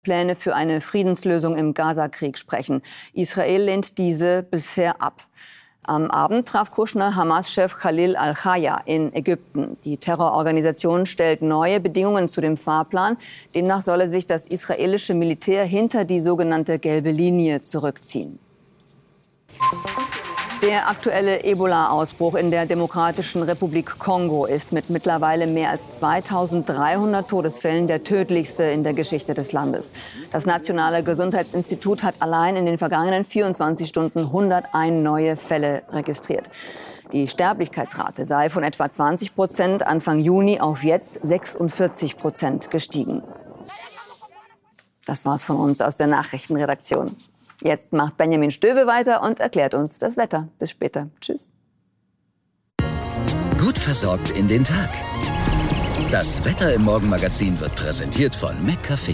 Pläne für eine Friedenslösung im Gaza-Krieg sprechen. Israel lehnt diese bisher ab. Am Abend traf Kushner Hamas-Chef Khalil al-Chaya in Ägypten. Die Terrororganisation stellt neue Bedingungen zu dem Fahrplan. Demnach solle sich das israelische Militär hinter die sogenannte gelbe Linie zurückziehen. Der aktuelle Ebola-Ausbruch in der Demokratischen Republik Kongo ist mit mittlerweile mehr als 2300 Todesfällen der tödlichste in der Geschichte des Landes. Das Nationale Gesundheitsinstitut hat allein in den vergangenen 24 Stunden 101 neue Fälle registriert. Die Sterblichkeitsrate sei von etwa 20% Anfang Juni auf jetzt 46% gestiegen. Das war's von uns aus der Nachrichtenredaktion. Jetzt macht Benjamin Stöwe weiter und erklärt uns das Wetter. Bis später. Tschüss. Gut versorgt in den Tag. Das Wetter im Morgenmagazin wird präsentiert von McCafé.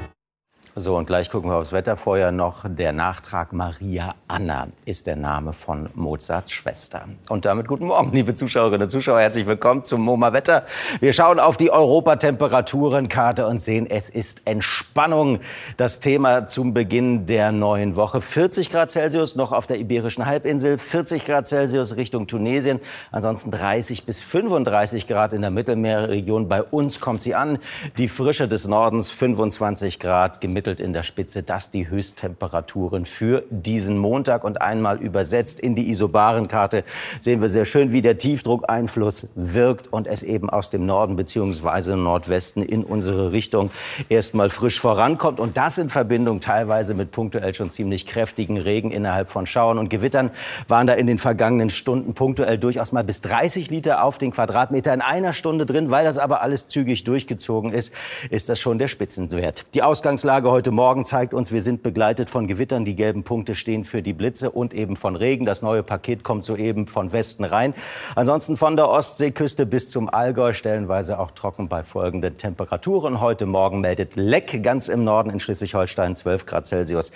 So, und gleich gucken wir aufs Wetter. Vorher noch der Nachtrag. Maria Anna ist der Name von Mozarts Schwester. Und damit guten Morgen, liebe Zuschauerinnen und Zuschauer. Herzlich willkommen zum MoMA Wetter. Wir schauen auf die Europatemperaturenkarte und sehen, es ist Entspannung. Das Thema zum Beginn der neuen Woche. 40 Grad Celsius noch auf der Iberischen Halbinsel, 40 Grad Celsius Richtung Tunesien. Ansonsten 30 bis 35 Grad in der Mittelmeerregion. Bei uns kommt sie an. Die Frische des Nordens 25 Grad gemischt in der Spitze, das die Höchsttemperaturen für diesen Montag. Und einmal übersetzt in die Isobarenkarte sehen wir sehr schön, wie der Tiefdruckeinfluss wirkt und es eben aus dem Norden bzw. Nordwesten in unsere Richtung erstmal frisch vorankommt. Und das in Verbindung teilweise mit punktuell schon ziemlich kräftigen Regen innerhalb von Schauern und Gewittern waren da in den vergangenen Stunden punktuell durchaus mal bis 30 Liter auf den Quadratmeter in einer Stunde drin. Weil das aber alles zügig durchgezogen ist, ist das schon der Spitzenwert. Die Ausgangslage heute Morgen zeigt uns, wir sind begleitet von Gewittern. Die gelben Punkte stehen für die Blitze und eben von Regen. Das neue Paket kommt soeben von Westen rein. Ansonsten von der Ostseeküste bis zum Allgäu stellenweise auch trocken bei folgenden Temperaturen. Heute Morgen meldet Leck ganz im Norden in Schleswig-Holstein 12 Grad Celsius.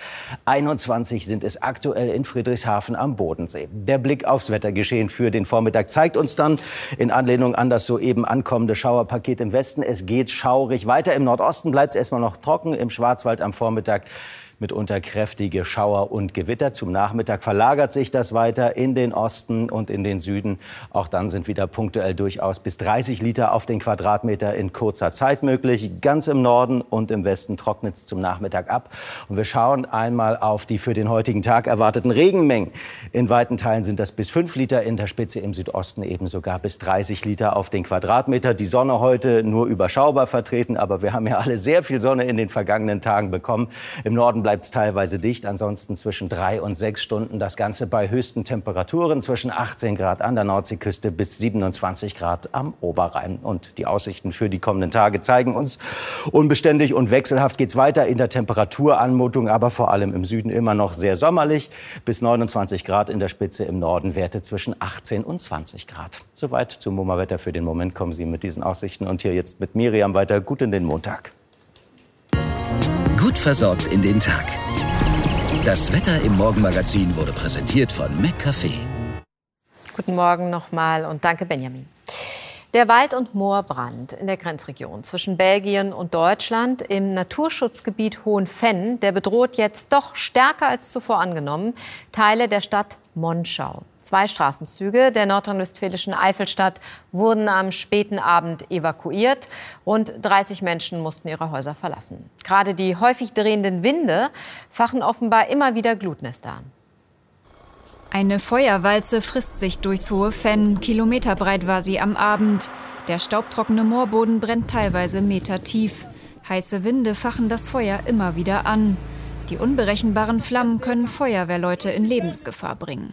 21 sind es aktuell in Friedrichshafen am Bodensee. Der Blick aufs Wettergeschehen für den Vormittag zeigt uns dann in Anlehnung an das soeben ankommende Schauerpaket im Westen, es geht schaurig weiter. Im Nordosten bleibt es erstmal noch trocken. Im Schwarzwald am Vormittag mitunter kräftige Schauer und Gewitter. Zum Nachmittag verlagert sich das weiter in den Osten und in den Süden. Auch dann sind wieder punktuell durchaus bis 30 Liter auf den Quadratmeter in kurzer Zeit möglich. Ganz im Norden und im Westen trocknet es zum Nachmittag ab. Und wir schauen einmal auf die für den heutigen Tag erwarteten Regenmengen. In weiten Teilen sind das bis 5 Liter, in der Spitze im Südosten eben sogar bis 30 Liter auf den Quadratmeter. Die Sonne heute nur überschaubar vertreten, aber wir haben ja alle sehr viel Sonne in den vergangenen Tagen bekommen. Im Norden bleibt es teilweise dicht, ansonsten zwischen 3 und 6 Stunden. Das Ganze bei höchsten Temperaturen zwischen 18 Grad an der Nordseeküste bis 27 Grad am Oberrhein. Und die Aussichten für die kommenden Tage zeigen uns, unbeständig und wechselhaft geht es weiter in der Temperaturanmutung, aber vor allem im Süden immer noch sehr sommerlich. Bis 29 Grad in der Spitze, im Norden Werte zwischen 18 und 20 Grad. Soweit zum MoMA-Wetter für den Moment. Kommen Sie mit diesen Aussichten und hier jetzt mit Miriam weiter. Gut in den Montag. Gut versorgt in den Tag. Das Wetter im Morgenmagazin wurde präsentiert von McCafé. Guten Morgen nochmal und danke, Benjamin. Der Wald- und Moorbrand in der Grenzregion zwischen Belgien und Deutschland im Naturschutzgebiet Hohenfenn, der bedroht jetzt doch stärker als zuvor angenommen Teile der Stadt Monschau. 2 Straßenzüge der nordrhein-westfälischen Eifelstadt wurden am späten Abend evakuiert. Rund 30 Menschen mussten ihre Häuser verlassen. Gerade die häufig drehenden Winde fachen offenbar immer wieder Glutnester an. Eine Feuerwalze frisst sich durchs Hohenfenn. Kilometerbreit war sie am Abend. Der staubtrockene Moorboden brennt teilweise metertief. Heiße Winde fachen das Feuer immer wieder an. Die unberechenbaren Flammen können Feuerwehrleute in Lebensgefahr bringen.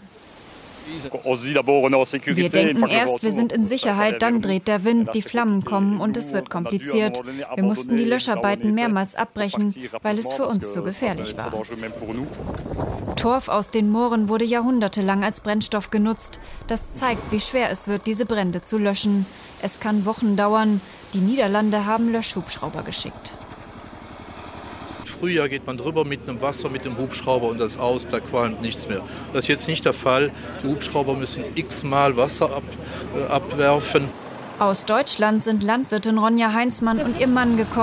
Wir denken erst, wir sind in Sicherheit, dann dreht der Wind, die Flammen kommen und es wird kompliziert. Wir mussten die Löscharbeiten mehrmals abbrechen, weil es für uns zu gefährlich war. Torf aus den Mooren wurde jahrhundertelang als Brennstoff genutzt. Das zeigt, wie schwer es wird, diese Brände zu löschen. Es kann Wochen dauern. Die Niederlande haben Löschhubschrauber geschickt. Frühjahr geht man drüber mit einem Wasser, mit dem Hubschrauber und das aus, da qualmt nichts mehr. Das ist jetzt nicht der Fall. Die Hubschrauber müssen x-mal Wasser abwerfen. Aus Deutschland sind Landwirtin Ronja Heinzmann und ihr Mann gekommen.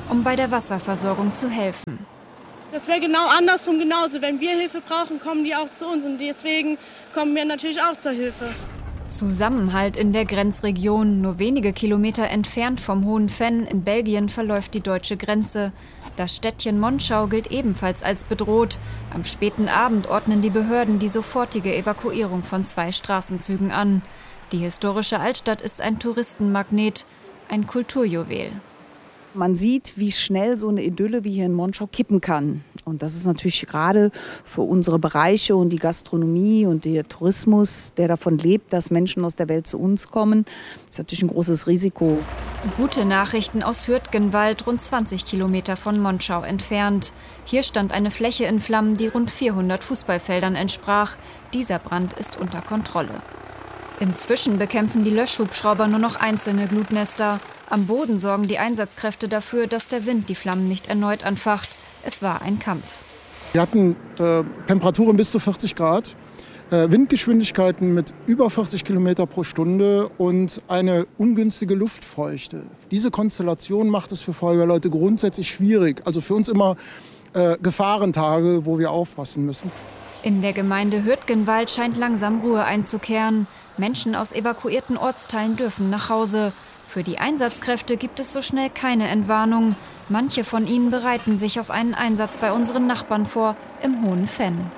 um bei der Wasserversorgung zu helfen. Das wäre genau andersrum genauso. Wenn wir Hilfe brauchen, kommen die auch zu uns. Und deswegen kommen wir natürlich auch zur Hilfe. Zusammenhalt in der Grenzregion. Nur wenige Kilometer entfernt vom Hohen Venn in Belgien verläuft die deutsche Grenze. Das Städtchen Monschau gilt ebenfalls als bedroht. Am späten Abend ordnen die Behörden die sofortige Evakuierung von 2 Straßenzügen an. Die historische Altstadt ist ein Touristenmagnet, ein Kulturjuwel. Man sieht, wie schnell so eine Idylle wie hier in Monschau kippen kann. Und das ist natürlich gerade für unsere Bereiche und die Gastronomie und der Tourismus, der davon lebt, dass Menschen aus der Welt zu uns kommen, ist natürlich ein großes Risiko. Gute Nachrichten aus Hürtgenwald, rund 20 Kilometer von Monschau entfernt. Hier stand eine Fläche in Flammen, die rund 400 Fußballfeldern entsprach. Dieser Brand ist unter Kontrolle. Inzwischen bekämpfen die Löschhubschrauber nur noch einzelne Glutnester. Am Boden sorgen die Einsatzkräfte dafür, dass der Wind die Flammen nicht erneut anfacht. Es war ein Kampf. Wir hatten Temperaturen bis zu 40 Grad, Windgeschwindigkeiten mit über 40 Kilometer pro Stunde und eine ungünstige Luftfeuchte. Diese Konstellation macht es für Feuerwehrleute grundsätzlich schwierig. Also für uns immer Gefahrentage, wo wir aufpassen müssen. In der Gemeinde Hürtgenwald scheint langsam Ruhe einzukehren. Menschen aus evakuierten Ortsteilen dürfen nach Hause. Für die Einsatzkräfte gibt es so schnell keine Entwarnung. Manche von ihnen bereiten sich auf einen Einsatz bei unseren Nachbarn vor, im Hohen Venn.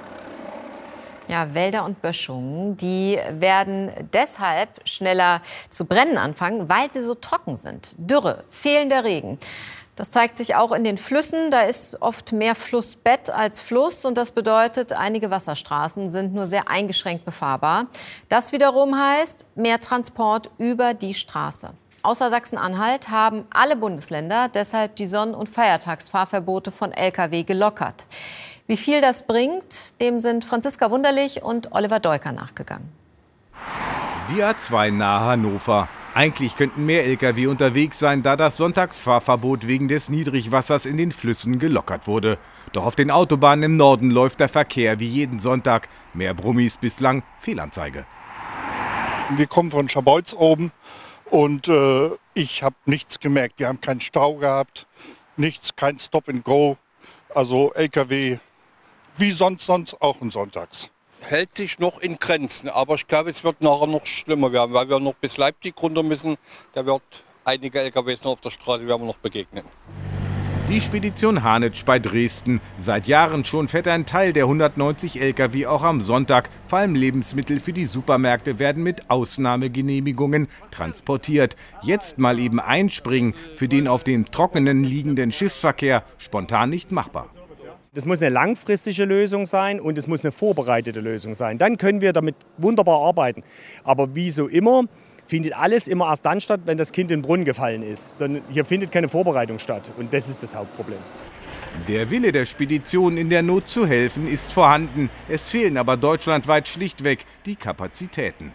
Ja, Wälder und Böschungen, die werden deshalb schneller zu brennen anfangen, weil sie so trocken sind. Dürre, fehlender Regen. Das zeigt sich auch in den Flüssen. Da ist oft mehr Flussbett als Fluss. Und das bedeutet, einige Wasserstraßen sind nur sehr eingeschränkt befahrbar. Das wiederum heißt mehr Transport über die Straße. Außer Sachsen-Anhalt haben alle Bundesländer deshalb die Sonn- und Feiertagsfahrverbote von Lkw gelockert. Wie viel das bringt, dem sind Franziska Wunderlich und Oliver Deuker nachgegangen. Die A2 nahe Hannover. Eigentlich könnten mehr Lkw unterwegs sein, da das Sonntagsfahrverbot wegen des Niedrigwassers in den Flüssen gelockert wurde. Doch auf den Autobahnen im Norden läuft der Verkehr wie jeden Sonntag. Mehr Brummis, bislang Fehlanzeige. Wir kommen von Scharbeutz oben und ich habe nichts gemerkt. Wir haben keinen Stau gehabt, nichts, kein Stop and Go. Also Lkw wie sonst auch und sonntags. Hält sich noch in Grenzen, aber ich glaube, es wird nachher noch schlimmer werden, weil wir noch bis Leipzig runter müssen. Da wird einige LKWs noch auf der Straße werden wir noch begegnen. Die Spedition Hanitsch bei Dresden. Seit Jahren schon fährt ein Teil der 190 Lkw auch am Sonntag. Vor allem Lebensmittel für die Supermärkte werden mit Ausnahmegenehmigungen transportiert. Jetzt mal eben einspringen, für den auf dem Trockenen liegenden Schiffsverkehr spontan nicht machbar. Das muss eine langfristige Lösung sein und es muss eine vorbereitete Lösung sein. Dann können wir damit wunderbar arbeiten. Aber wie so immer findet alles immer erst dann statt, wenn das Kind in den Brunnen gefallen ist. Hier findet keine Vorbereitung statt und das ist das Hauptproblem. Der Wille der Spedition, in der Not zu helfen, ist vorhanden. Es fehlen aber deutschlandweit schlichtweg die Kapazitäten.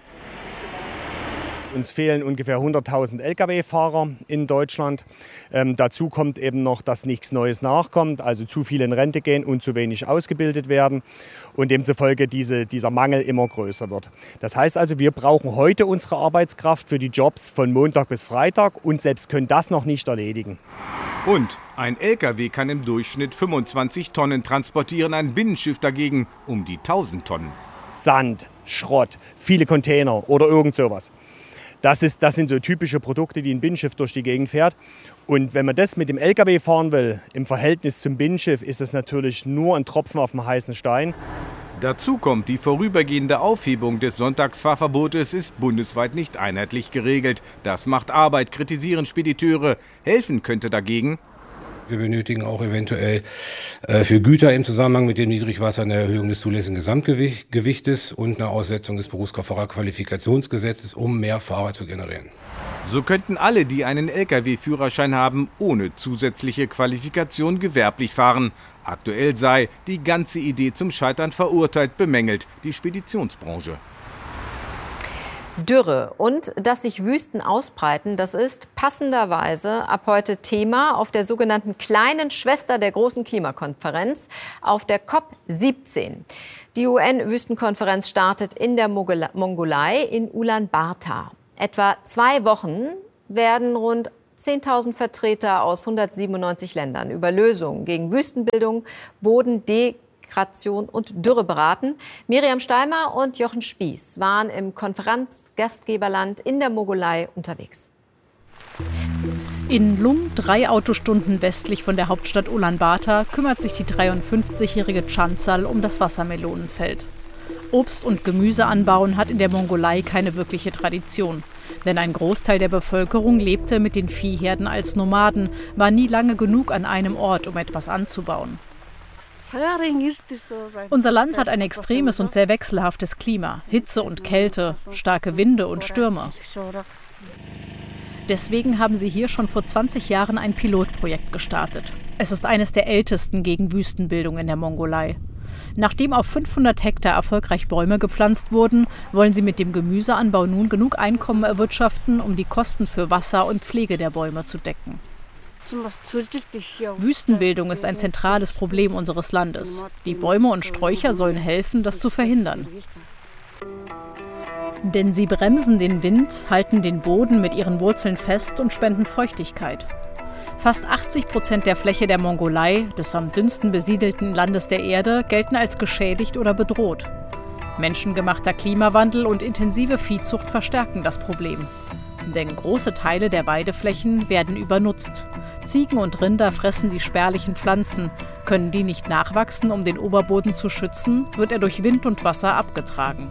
Uns fehlen ungefähr 100.000 Lkw-Fahrer in Deutschland. Dazu kommt eben noch, dass nichts Neues nachkommt, also zu viele in Rente gehen und zu wenig ausgebildet werden und demzufolge dieser Mangel immer größer wird. Das heißt also, wir brauchen heute unsere Arbeitskraft für die Jobs von Montag bis Freitag und selbst können das noch nicht erledigen. Und ein Lkw kann im Durchschnitt 25 Tonnen transportieren, ein Binnenschiff dagegen um die 1000 Tonnen. Sand, Schrott, viele Container oder irgend sowas. Das sind so typische Produkte, die ein Binnenschiff durch die Gegend fährt. Und wenn man das mit dem Lkw fahren will, im Verhältnis zum Binnenschiff, ist das natürlich nur ein Tropfen auf dem heißen Stein. Dazu kommt, die vorübergehende Aufhebung des Sonntagsfahrverbotes ist bundesweit nicht einheitlich geregelt. Das macht Arbeit, kritisieren Spediteure. Helfen könnte dagegen: Wir benötigen auch eventuell für Güter im Zusammenhang mit dem Niedrigwasser eine Erhöhung des zulässigen Gesamtgewichtes und eine Aussetzung des Berufskraftfahrerqualifikationsgesetzes, um mehr Fahrer zu generieren. So könnten alle, die einen Lkw-Führerschein haben, ohne zusätzliche Qualifikation gewerblich fahren. Aktuell sei die ganze Idee zum Scheitern verurteilt, bemängelt die Speditionsbranche. Dürre und dass sich Wüsten ausbreiten, das ist passenderweise ab heute Thema auf der sogenannten kleinen Schwester der großen Klimakonferenz, auf der COP17. Die UN-Wüstenkonferenz startet in der Mongolei in Ulaanbaatar. Etwa 2 Wochen werden rund 10.000 Vertreter aus 197 Ländern über Lösungen gegen Wüstenbildung, Bodendegradation und Dürre beraten. Miriam Steimer und Jochen Spieß waren im Konferenzgastgeberland in der Mongolei unterwegs. In Lung, 3 Autostunden westlich von der Hauptstadt Ulaanbaatar, kümmert sich die 53-jährige Chansal um das Wassermelonenfeld. Obst- und Gemüse anbauen hat in der Mongolei keine wirkliche Tradition. Denn ein Großteil der Bevölkerung lebte mit den Viehherden als Nomaden, war nie lange genug an einem Ort, um etwas anzubauen. Unser Land hat ein extremes und sehr wechselhaftes Klima, Hitze und Kälte, starke Winde und Stürme. Deswegen haben sie hier schon vor 20 Jahren ein Pilotprojekt gestartet. Es ist eines der ältesten gegen Wüstenbildung in der Mongolei. Nachdem auf 500 Hektar erfolgreich Bäume gepflanzt wurden, wollen sie mit dem Gemüseanbau nun genug Einkommen erwirtschaften, um die Kosten für Wasser und Pflege der Bäume zu decken. Wüstenbildung ist ein zentrales Problem unseres Landes. Die Bäume und Sträucher sollen helfen, das zu verhindern. Denn sie bremsen den Wind, halten den Boden mit ihren Wurzeln fest und spenden Feuchtigkeit. Fast 80% der Fläche der Mongolei, des am dünnsten besiedelten Landes der Erde, gelten als geschädigt oder bedroht. Menschengemachter Klimawandel und intensive Viehzucht verstärken das Problem. Denn große Teile der Weideflächen werden übernutzt. Ziegen und Rinder fressen die spärlichen Pflanzen. Können die nicht nachwachsen, um den Oberboden zu schützen, wird er durch Wind und Wasser abgetragen.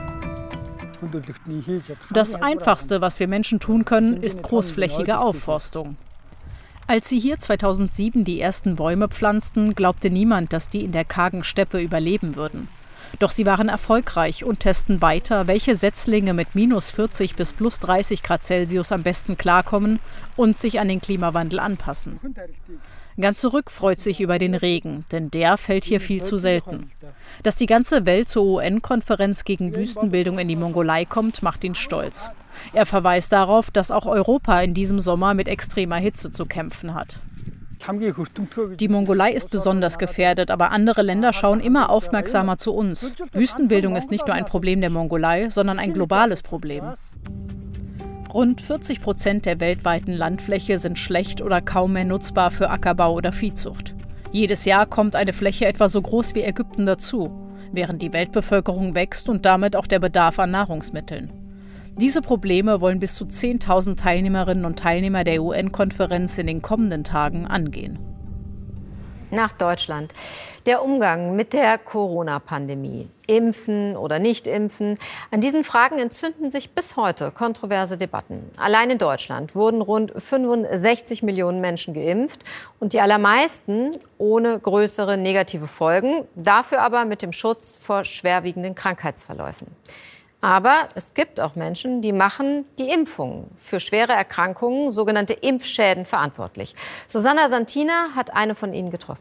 Das Einfachste, was wir Menschen tun können, ist großflächige Aufforstung. Als sie hier 2007 die ersten Bäume pflanzten, glaubte niemand, dass die in der kargen Steppe überleben würden. Doch sie waren erfolgreich und testen weiter, welche Setzlinge mit -40 bis +30 Grad Celsius am besten klarkommen und sich an den Klimawandel anpassen. Ganz zurück freut sich über den Regen, denn der fällt hier viel zu selten. Dass die ganze Welt zur UN-Konferenz gegen Wüstenbildung in die Mongolei kommt, macht ihn stolz. Er verweist darauf, dass auch Europa in diesem Sommer mit extremer Hitze zu kämpfen hat. Die Mongolei ist besonders gefährdet, aber andere Länder schauen immer aufmerksamer zu uns. Wüstenbildung ist nicht nur ein Problem der Mongolei, sondern ein globales Problem. Rund 40% der weltweiten Landfläche sind schlecht oder kaum mehr nutzbar für Ackerbau oder Viehzucht. Jedes Jahr kommt eine Fläche etwa so groß wie Ägypten dazu, während die Weltbevölkerung wächst und damit auch der Bedarf an Nahrungsmitteln. Diese Probleme wollen bis zu 10.000 Teilnehmerinnen und Teilnehmer der UN-Konferenz in den kommenden Tagen angehen. Nach Deutschland. Der Umgang mit der Corona-Pandemie. Impfen oder nicht impfen? An diesen Fragen entzünden sich bis heute kontroverse Debatten. Allein in Deutschland wurden rund 65 Millionen Menschen geimpft und die allermeisten ohne größere negative Folgen, dafür aber mit dem Schutz vor schwerwiegenden Krankheitsverläufen. Aber es gibt auch Menschen, die machen die Impfung für schwere Erkrankungen, sogenannte Impfschäden, verantwortlich. Susanna Santina hat eine von ihnen getroffen.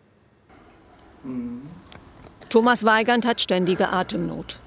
Thomas Weigand hat ständige Atemnot.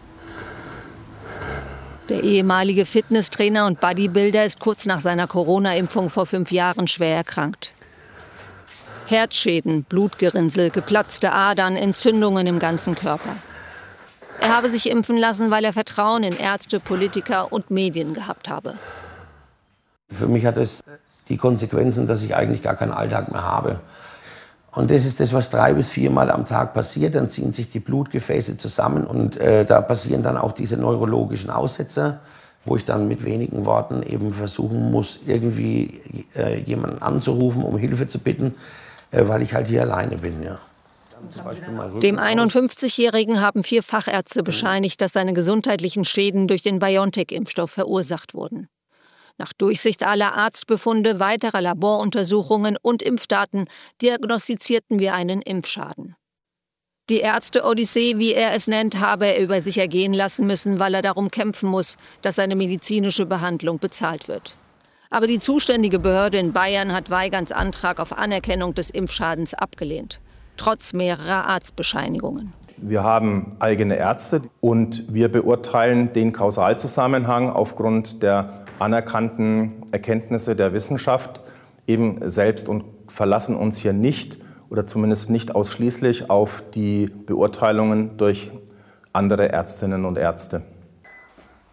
Der ehemalige Fitnesstrainer und Bodybuilder ist kurz nach seiner Corona-Impfung vor 5 Jahren schwer erkrankt. Herzschäden, Blutgerinnsel, geplatzte Adern, Entzündungen im ganzen Körper. Er habe sich impfen lassen, weil er Vertrauen in Ärzte, Politiker und Medien gehabt habe. Für mich hat es die Konsequenzen, dass ich eigentlich gar keinen Alltag mehr habe. Und das ist das, was 3 bis 4 Mal am Tag passiert. Dann ziehen sich die Blutgefäße zusammen und da passieren dann auch diese neurologischen Aussetzer, wo ich dann mit wenigen Worten eben versuchen muss, irgendwie jemanden anzurufen, um Hilfe zu bitten, weil ich halt hier alleine bin. Ja. Dem 51-Jährigen haben 4 Fachärzte bescheinigt, dass seine gesundheitlichen Schäden durch den BioNTech-Impfstoff verursacht wurden. Nach Durchsicht aller Arztbefunde, weiterer Laboruntersuchungen und Impfdaten diagnostizierten wir einen Impfschaden. Die Ärzte-Odyssee, wie er es nennt, habe er über sich ergehen lassen müssen, weil er darum kämpfen muss, dass seine medizinische Behandlung bezahlt wird. Aber die zuständige Behörde in Bayern hat Weigands Antrag auf Anerkennung des Impfschadens abgelehnt. Trotz mehrerer Arztbescheinigungen. Wir haben eigene Ärzte und wir beurteilen den Kausalzusammenhang aufgrund der anerkannten Erkenntnisse der Wissenschaft eben selbst und verlassen uns hier nicht oder zumindest nicht ausschließlich auf die Beurteilungen durch andere Ärztinnen und Ärzte.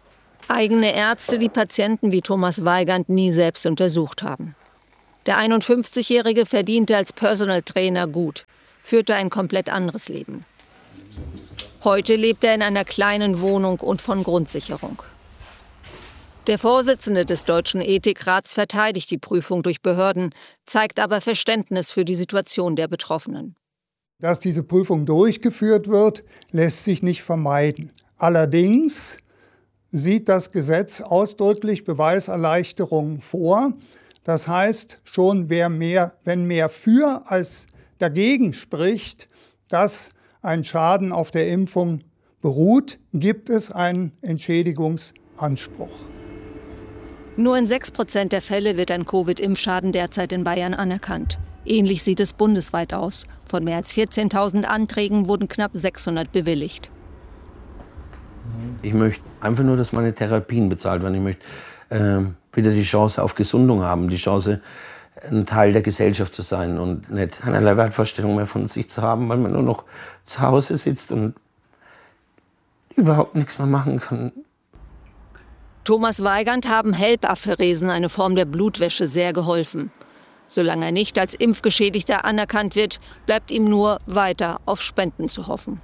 Eigene Ärzte, die Patienten wie Thomas Weigand nie selbst untersucht haben. Der 51-Jährige verdiente als Personal Trainer gut, führte ein komplett anderes Leben. Heute lebt er in einer kleinen Wohnung und von Grundsicherung. Der Vorsitzende des Deutschen Ethikrats verteidigt die Prüfung durch Behörden, zeigt aber Verständnis für die Situation der Betroffenen. Dass diese Prüfung durchgeführt wird, lässt sich nicht vermeiden. Allerdings sieht das Gesetz ausdrücklich Beweiserleichterungen vor. Das heißt, schon wenn mehr für als dagegen spricht, dass ein Schaden auf der Impfung beruht, gibt es einen Entschädigungsanspruch. Nur in 6% der Fälle wird ein Covid-Impfschaden derzeit in Bayern anerkannt. Ähnlich sieht es bundesweit aus. Von mehr als 14.000 Anträgen wurden knapp 600 bewilligt. Ich möchte einfach nur, dass meine Therapien bezahlt werden. Ich möchte wieder die Chance auf Gesundung haben, die Chance, ein Teil der Gesellschaft zu sein und nicht keinerlei Wertvorstellung mehr von sich zu haben, weil man nur noch zu Hause sitzt und überhaupt nichts mehr machen kann. Thomas Weigand haben HELP-Apheresen, eine Form der Blutwäsche, sehr geholfen. Solange er nicht als Impfgeschädigter anerkannt wird, bleibt ihm nur weiter auf Spenden zu hoffen.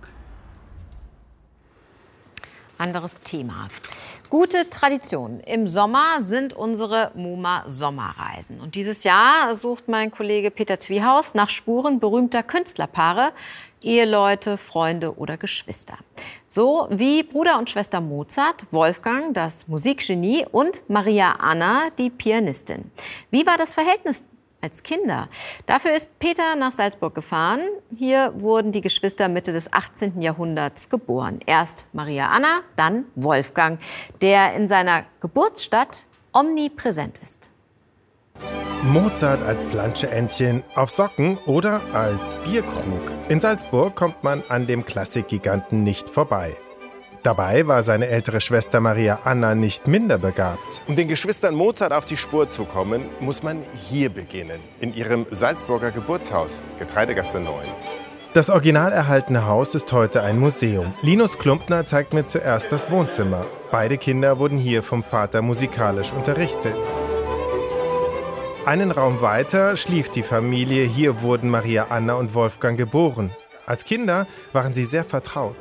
Anderes Thema. Gute Tradition. Im Sommer sind unsere MoMA-Sommerreisen. Und dieses Jahr sucht mein Kollege Peter Zwiehaus nach Spuren berühmter Künstlerpaare, Eheleute, Freunde oder Geschwister. So wie Bruder und Schwester Mozart, Wolfgang, das Musikgenie, und Maria Anna, die Pianistin. Wie war das Verhältnis als Kinder? Dafür ist Peter nach Salzburg gefahren. Hier wurden die Geschwister Mitte des 18. Jahrhunderts geboren. Erst Maria Anna, dann Wolfgang, der in seiner Geburtsstadt omnipräsent ist. Mozart als Planscheentchen auf Socken oder als Bierkrug. In Salzburg kommt man an dem Klassikgiganten nicht vorbei. Dabei war seine ältere Schwester Maria Anna nicht minder begabt. Um den Geschwistern Mozart auf die Spur zu kommen, muss man hier beginnen, in ihrem Salzburger Geburtshaus, Getreidegasse 9. Das original erhaltene Haus ist heute ein Museum. Linus Klumpner zeigt mir zuerst das Wohnzimmer. Beide Kinder wurden hier vom Vater musikalisch unterrichtet. Einen Raum weiter schlief die Familie. Hier wurden Maria Anna und Wolfgang geboren. Als Kinder waren sie sehr vertraut.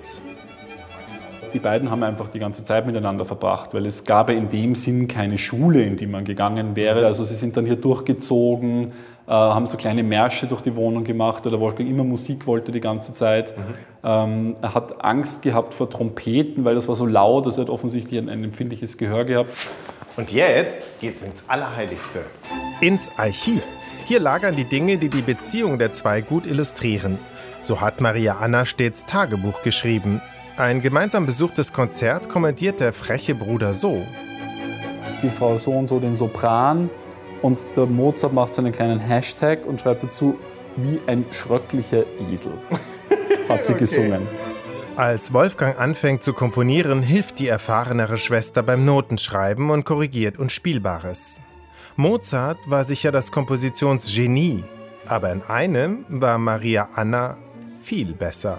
Die beiden haben einfach die ganze Zeit miteinander verbracht, weil es gab in dem Sinn keine Schule, in die man gegangen wäre. Also sie sind dann hier durchgezogen, haben so kleine Märsche durch die Wohnung gemacht, weil der Wolfgang immer Musik wollte die ganze Zeit. Er hat Angst gehabt vor Trompeten, weil das war so laut, also er hat offensichtlich ein empfindliches Gehör gehabt. Und jetzt geht's ins Allerheiligste. Ins Archiv. Hier lagern die Dinge, die die Beziehung der zwei gut illustrieren. So hat Maria Anna stets Tagebuch geschrieben. Ein gemeinsam besuchtes Konzert kommentiert der freche Bruder so. Die Frau so und so den Sopran und der Mozart macht so einen kleinen Hashtag und schreibt dazu, wie ein schröcklicher Esel, hat sie gesungen. Als Wolfgang anfängt zu komponieren, hilft die erfahrenere Schwester beim Notenschreiben und korrigiert Unspielbares. Mozart war sicher das Kompositionsgenie, aber in einem war Maria Anna viel besser.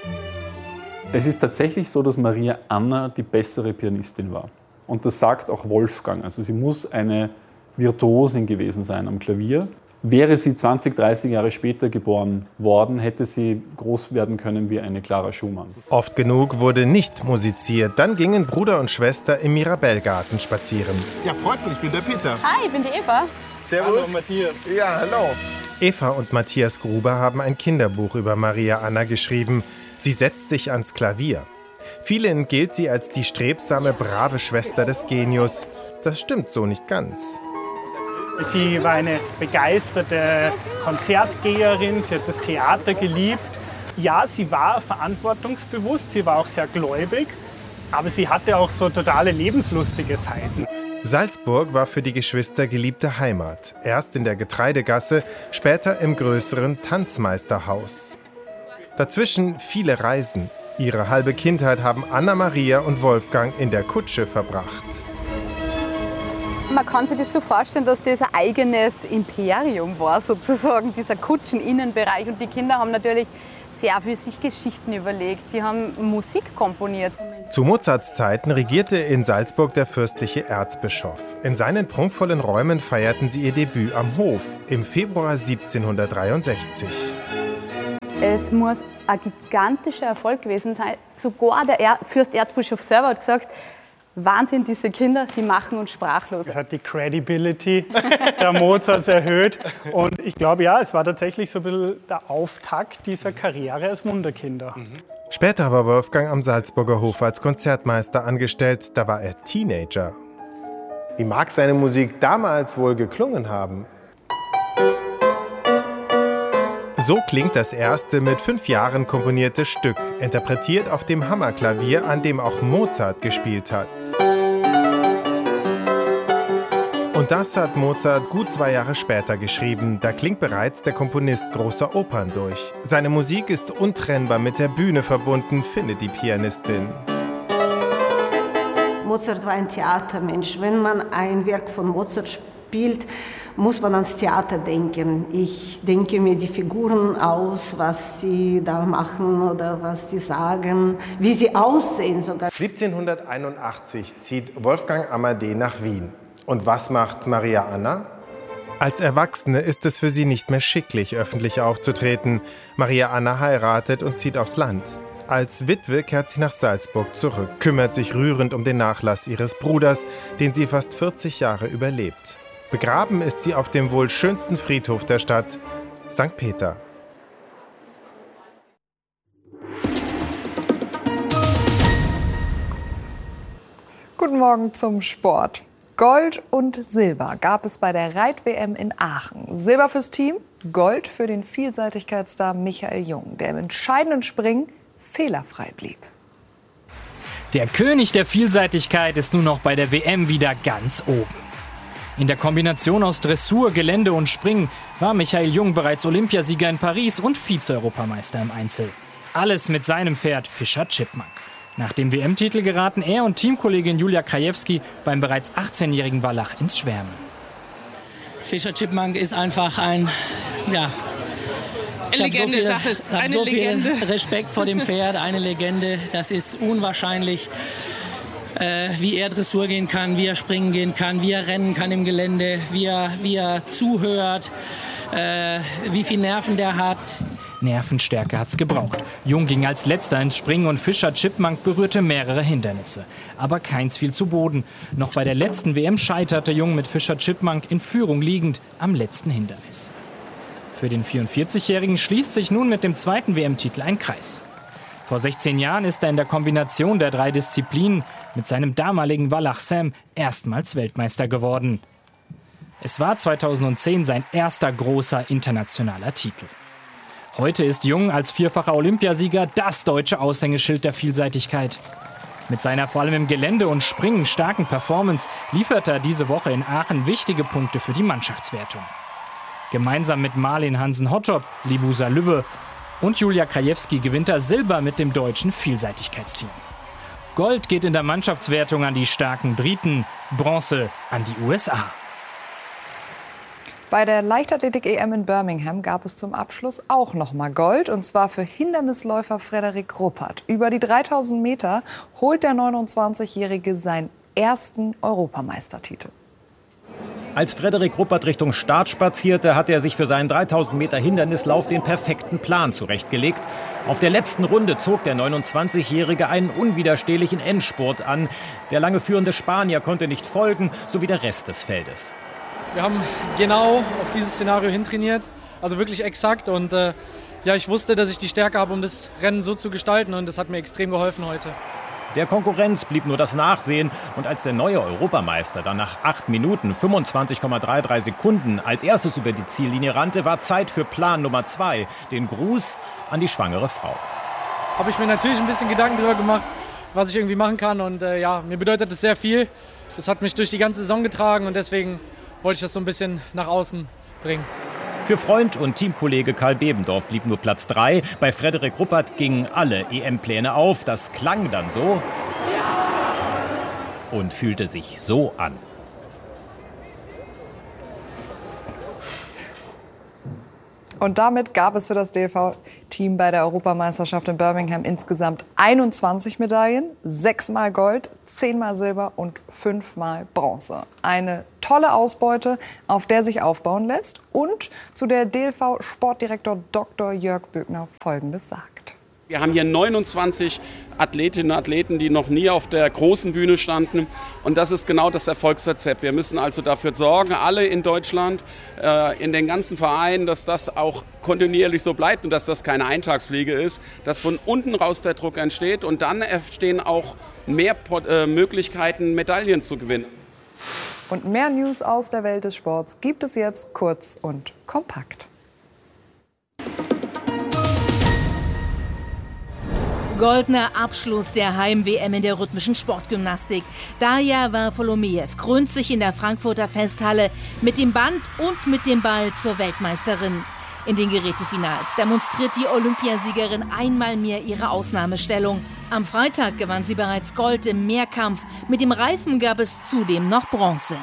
Es ist tatsächlich so, dass Maria Anna die bessere Pianistin war. Und das sagt auch Wolfgang. Also sie muss eine Virtuosin gewesen sein am Klavier. Wäre sie 20, 30 Jahre später geboren worden, hätte sie groß werden können wie eine Clara Schumann. Oft genug wurde nicht musiziert. Dann gingen Bruder und Schwester im Mirabellgarten spazieren. Ja, freut mich, ich bin der Peter. Hi, ich bin die Eva. Servus. Hallo, Matthias. Ja, hallo. Eva und Matthias Gruber haben ein Kinderbuch über Maria Anna geschrieben. Sie setzt sich ans Klavier. Vielen gilt sie als die strebsame, brave Schwester des Genius. Das stimmt so nicht ganz. Sie war eine begeisterte Konzertgeherin, sie hat das Theater geliebt. Ja, sie war verantwortungsbewusst, sie war auch sehr gläubig, aber sie hatte auch so totale lebenslustige Seiten. Salzburg war für die Geschwister geliebte Heimat. Erst in der Getreidegasse, später im größeren Tanzmeisterhaus. Dazwischen viele Reisen. Ihre halbe Kindheit haben Anna-Maria und Wolfgang in der Kutsche verbracht. Man kann sich das so vorstellen, dass das ein eigenes Imperium war, sozusagen, dieser Kutscheninnenbereich. Und die Kinder haben natürlich sehr viel sich Geschichten überlegt. Sie haben Musik komponiert. Zu Mozarts Zeiten regierte in Salzburg der fürstliche Erzbischof. In seinen prunkvollen Räumen feierten sie ihr Debüt am Hof im Februar 1763. Es muss ein gigantischer Erfolg gewesen sein. Sogar der Fürsterzbischof selber hat gesagt, Wahnsinn, diese Kinder, sie machen uns sprachlos. Es hat die Credibility der Mozarts erhöht. Und ich glaube, ja, es war tatsächlich so ein bisschen der Auftakt dieser Karriere als Wunderkinder. Später war Wolfgang am Salzburger Hof als Konzertmeister angestellt. Da war er Teenager. Wie mag seine Musik damals wohl geklungen haben? So klingt das erste mit 5 Jahren komponierte Stück, interpretiert auf dem Hammerklavier, an dem auch Mozart gespielt hat. Und das hat Mozart gut 2 Jahre später geschrieben. Da klingt bereits der Komponist großer Opern durch. Seine Musik ist untrennbar mit der Bühne verbunden, findet die Pianistin. Mozart war ein Theatermensch. Wenn man ein Werk von Mozart spielt, muss man ans Theater denken. Ich denke mir die Figuren aus, was sie da machen oder was sie sagen, wie sie aussehen sogar. 1781 zieht Wolfgang Amadé nach Wien. Und was macht Maria Anna? Als Erwachsene ist es für sie nicht mehr schicklich, öffentlich aufzutreten. Maria Anna heiratet und zieht aufs Land. Als Witwe kehrt sie nach Salzburg zurück, kümmert sich rührend um den Nachlass ihres Bruders, den sie fast 40 Jahre überlebt. Begraben ist sie auf dem wohl schönsten Friedhof der Stadt, St. Peter. Guten Morgen zum Sport. Gold und Silber gab es bei der Reit-WM in Aachen. Silber fürs Team, Gold für den Vielseitigkeitsstar Michael Jung, der im entscheidenden Springen fehlerfrei blieb. Der König der Vielseitigkeit ist nun auch bei der WM wieder ganz oben. In der Kombination aus Dressur, Gelände und Springen war Michael Jung bereits Olympiasieger in Paris und Vize-Europameister im Einzel. Alles mit seinem Pferd Fischer Chipmunk. Nach dem WM-Titel geraten er und Teamkollegin Julia Krajewski beim bereits 18-jährigen Wallach ins Schwärmen. Fischer Chipmunk ist einfach ein, ja, ich habe so viel Respekt vor dem Pferd, eine Legende. Das ist unwahrscheinlich, wie er Dressur gehen kann, wie er springen gehen kann, wie er rennen kann im Gelände, wie er zuhört, wie viel Nerven der hat. Nervenstärke hat's gebraucht. Jung ging als Letzter ins Springen und Fischer Chipmunk berührte mehrere Hindernisse. Aber keins fiel zu Boden. Noch bei der letzten WM scheiterte Jung mit Fischer Chipmunk in Führung liegend am letzten Hindernis. Für den 44-Jährigen schließt sich nun mit dem zweiten WM-Titel ein Kreis. Vor 16 Jahren ist er in der Kombination der 3 Disziplinen mit seinem damaligen Wallach Sam erstmals Weltmeister geworden. Es war 2010 sein erster großer internationaler Titel. Heute ist Jung als vierfacher Olympiasieger das deutsche Aushängeschild der Vielseitigkeit. Mit seiner vor allem im Gelände und Springen starken Performance liefert er diese Woche in Aachen wichtige Punkte für die Mannschaftswertung. Gemeinsam mit Marlin Hansen-Hottop, Libusa Lübbe und Julia Krajewski gewinnt er Silber mit dem deutschen Vielseitigkeitsteam. Gold geht in der Mannschaftswertung an die starken Briten, Bronze an die USA. Bei der Leichtathletik-EM in Birmingham gab es zum Abschluss auch noch mal Gold, und zwar für Hindernisläufer Frederik Ruppert. Über die 3000 Meter holt der 29-Jährige seinen ersten Europameistertitel. Als Frederik Ruppert Richtung Start spazierte, hatte er sich für seinen 3000 Meter Hindernislauf den perfekten Plan zurechtgelegt. Auf der letzten Runde zog der 29-Jährige einen unwiderstehlichen Endspurt an. Der lange führende Spanier konnte nicht folgen, sowie der Rest des Feldes. Wir haben genau auf dieses Szenario hintrainiert, also wirklich exakt. Und ja, ich wusste, dass ich die Stärke habe, um das Rennen so zu gestalten, und das hat mir extrem geholfen heute. Der Konkurrenz blieb nur das Nachsehen, und als der neue Europameister dann nach 8 Minuten 25,33 Sekunden als erstes über die Ziellinie rannte, war Zeit für Plan Nummer 2, den Gruß an die schwangere Frau. Habe ich mir natürlich ein bisschen Gedanken darüber gemacht, was ich irgendwie machen kann, und ja, mir bedeutet das sehr viel. Das hat mich durch die ganze Saison getragen, und deswegen wollte ich das so ein bisschen nach außen bringen. Für Freund und Teamkollege Karl Bebendorf blieb nur Platz 3. Bei Frederik Ruppert gingen alle EM-Pläne auf. Das klang dann so und fühlte sich so an. Und damit gab es für das DLV-Team bei der Europameisterschaft in Birmingham insgesamt 21 Medaillen, 6-mal Gold, 10-mal Silber und 5-mal Bronze. Eine tolle Ausbeute, auf der sich aufbauen lässt und zu der DLV-Sportdirektor Dr. Jörg Böckner Folgendes sagt. Wir haben hier 29 Athletinnen und Athleten, die noch nie auf der großen Bühne standen. Und das ist genau das Erfolgsrezept. Wir müssen also dafür sorgen, alle in Deutschland, in den ganzen Vereinen, dass das auch kontinuierlich so bleibt und dass das keine Eintagsfliege ist, dass von unten raus der Druck entsteht. Und dann entstehen auch mehr Möglichkeiten, Medaillen zu gewinnen. Und mehr News aus der Welt des Sports gibt es jetzt kurz und kompakt. Goldener Abschluss der Heim-WM in der rhythmischen Sportgymnastik. Darja Varfolomejew krönt sich in der Frankfurter Festhalle mit dem Band und mit dem Ball zur Weltmeisterin. In den Gerätefinals demonstriert die Olympiasiegerin einmal mehr ihre Ausnahmestellung. Am Freitag gewann sie bereits Gold im Mehrkampf. Mit dem Reifen gab es zudem noch Bronze.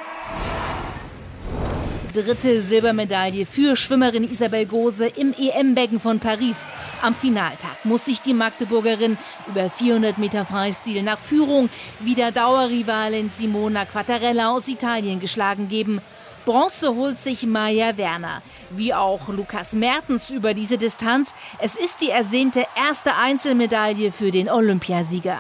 Dritte Silbermedaille für Schwimmerin Isabel Gose im EM-Becken von Paris. Am Finaltag muss sich die Magdeburgerin über 400 Meter Freistil nach Führung wieder Dauerrivalin Simona Quattarella aus Italien geschlagen geben. Bronze holt sich Maja Werner, wie auch Lukas Mertens über diese Distanz. Es ist die ersehnte erste Einzelmedaille für den Olympiasieger.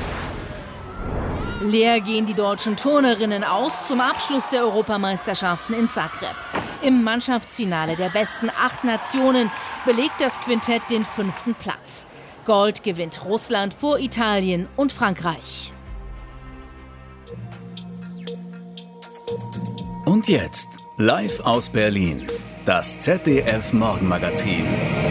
Leer gehen die deutschen Turnerinnen aus zum Abschluss der Europameisterschaften in Zagreb. Im Mannschaftsfinale der besten 8 Nationen belegt das Quintett den 5. Platz. Gold gewinnt Russland vor Italien und Frankreich. Und jetzt, live aus Berlin, das ZDF-Morgenmagazin.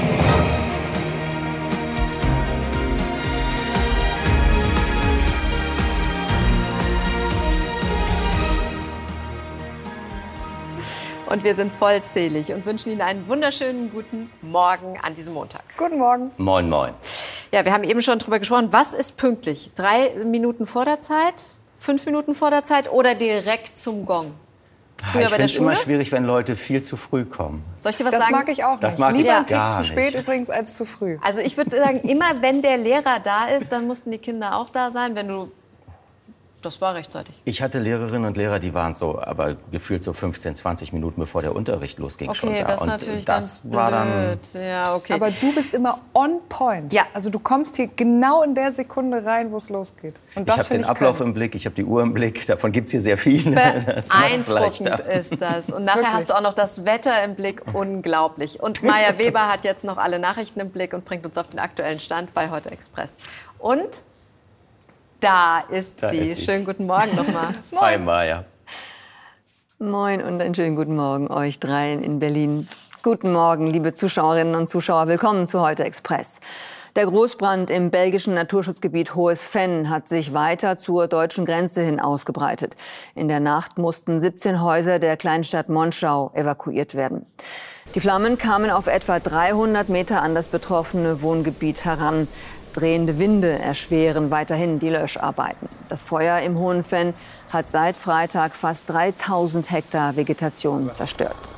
Und wir sind vollzählig und wünschen Ihnen einen wunderschönen guten Morgen an diesem Montag. Guten Morgen. Moin, moin. Ja, wir haben eben schon drüber gesprochen. Was ist pünktlich? 3 Minuten vor der Zeit, 5 Minuten vor der Zeit oder direkt zum Gong? Früher ich bei der finde es Schule? immer schwierig, wenn Leute viel zu früh kommen. Soll ich dir was Das sagen? mag ich auch Das nicht. mag ich Lieber einen gar Tick zu spät nicht. übrigens als zu früh. Also ich würde sagen, immer wenn der Lehrer da ist, dann mussten die Kinder auch da sein. Wenn du Das war rechtzeitig. Ich hatte Lehrerinnen und Lehrer, die waren so, aber gefühlt so 15, 20 Minuten bevor der Unterricht losging schon da. Okay, das und natürlich das dann war dann blöd. Ja, okay. Aber du bist immer on point. Ja. Also du kommst hier genau in der Sekunde rein, wo es losgeht. Und das ich habe den Ablauf im Blick, ich habe die Uhr im Blick. Davon gibt es hier sehr viele. Das macht's Beeindruckend leichter. ist das. Und nachher hast du auch noch das Wetter im Blick. Unglaublich. Und Maja Weber hat jetzt noch alle Nachrichten im Blick und bringt uns auf den aktuellen Stand bei Heute Express. Und da ist sie. Schönen guten Morgen nochmal. Hi, Maja. Moin und einen schönen guten Morgen euch dreien in Berlin. Guten Morgen, liebe Zuschauerinnen und Zuschauer. Willkommen zu Heute Express. Der Großbrand im belgischen Naturschutzgebiet Hohes Venn hat sich weiter zur deutschen Grenze hin ausgebreitet. In der Nacht mussten 17 Häuser der Kleinstadt Monschau evakuiert werden. Die Flammen kamen auf etwa 300 Meter an das betroffene Wohngebiet heran. Drehende Winde erschweren weiterhin die Löscharbeiten. Das Feuer im Hohen Venn hat seit Freitag fast 3000 Hektar Vegetation zerstört.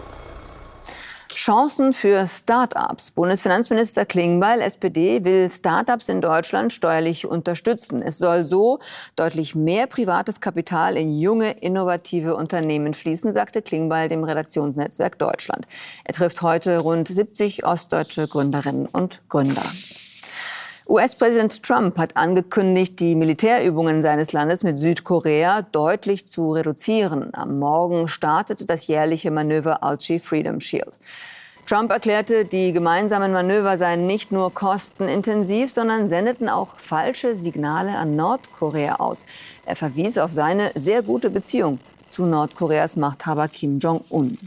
Chancen für Start-ups. Bundesfinanzminister Klingbeil, SPD, will Start-ups in Deutschland steuerlich unterstützen. Es soll so deutlich mehr privates Kapital in junge, innovative Unternehmen fließen, sagte Klingbeil dem Redaktionsnetzwerk Deutschland. Er trifft heute rund 70 ostdeutsche Gründerinnen und Gründer. US-Präsident Trump hat angekündigt, die Militärübungen seines Landes mit Südkorea deutlich zu reduzieren. Am Morgen startete das jährliche Manöver Alchi Freedom Shield. Trump erklärte, die gemeinsamen Manöver seien nicht nur kostenintensiv, sondern sendeten auch falsche Signale an Nordkorea aus. Er verwies auf seine sehr gute Beziehung zu Nordkoreas Machthaber Kim Jong-un.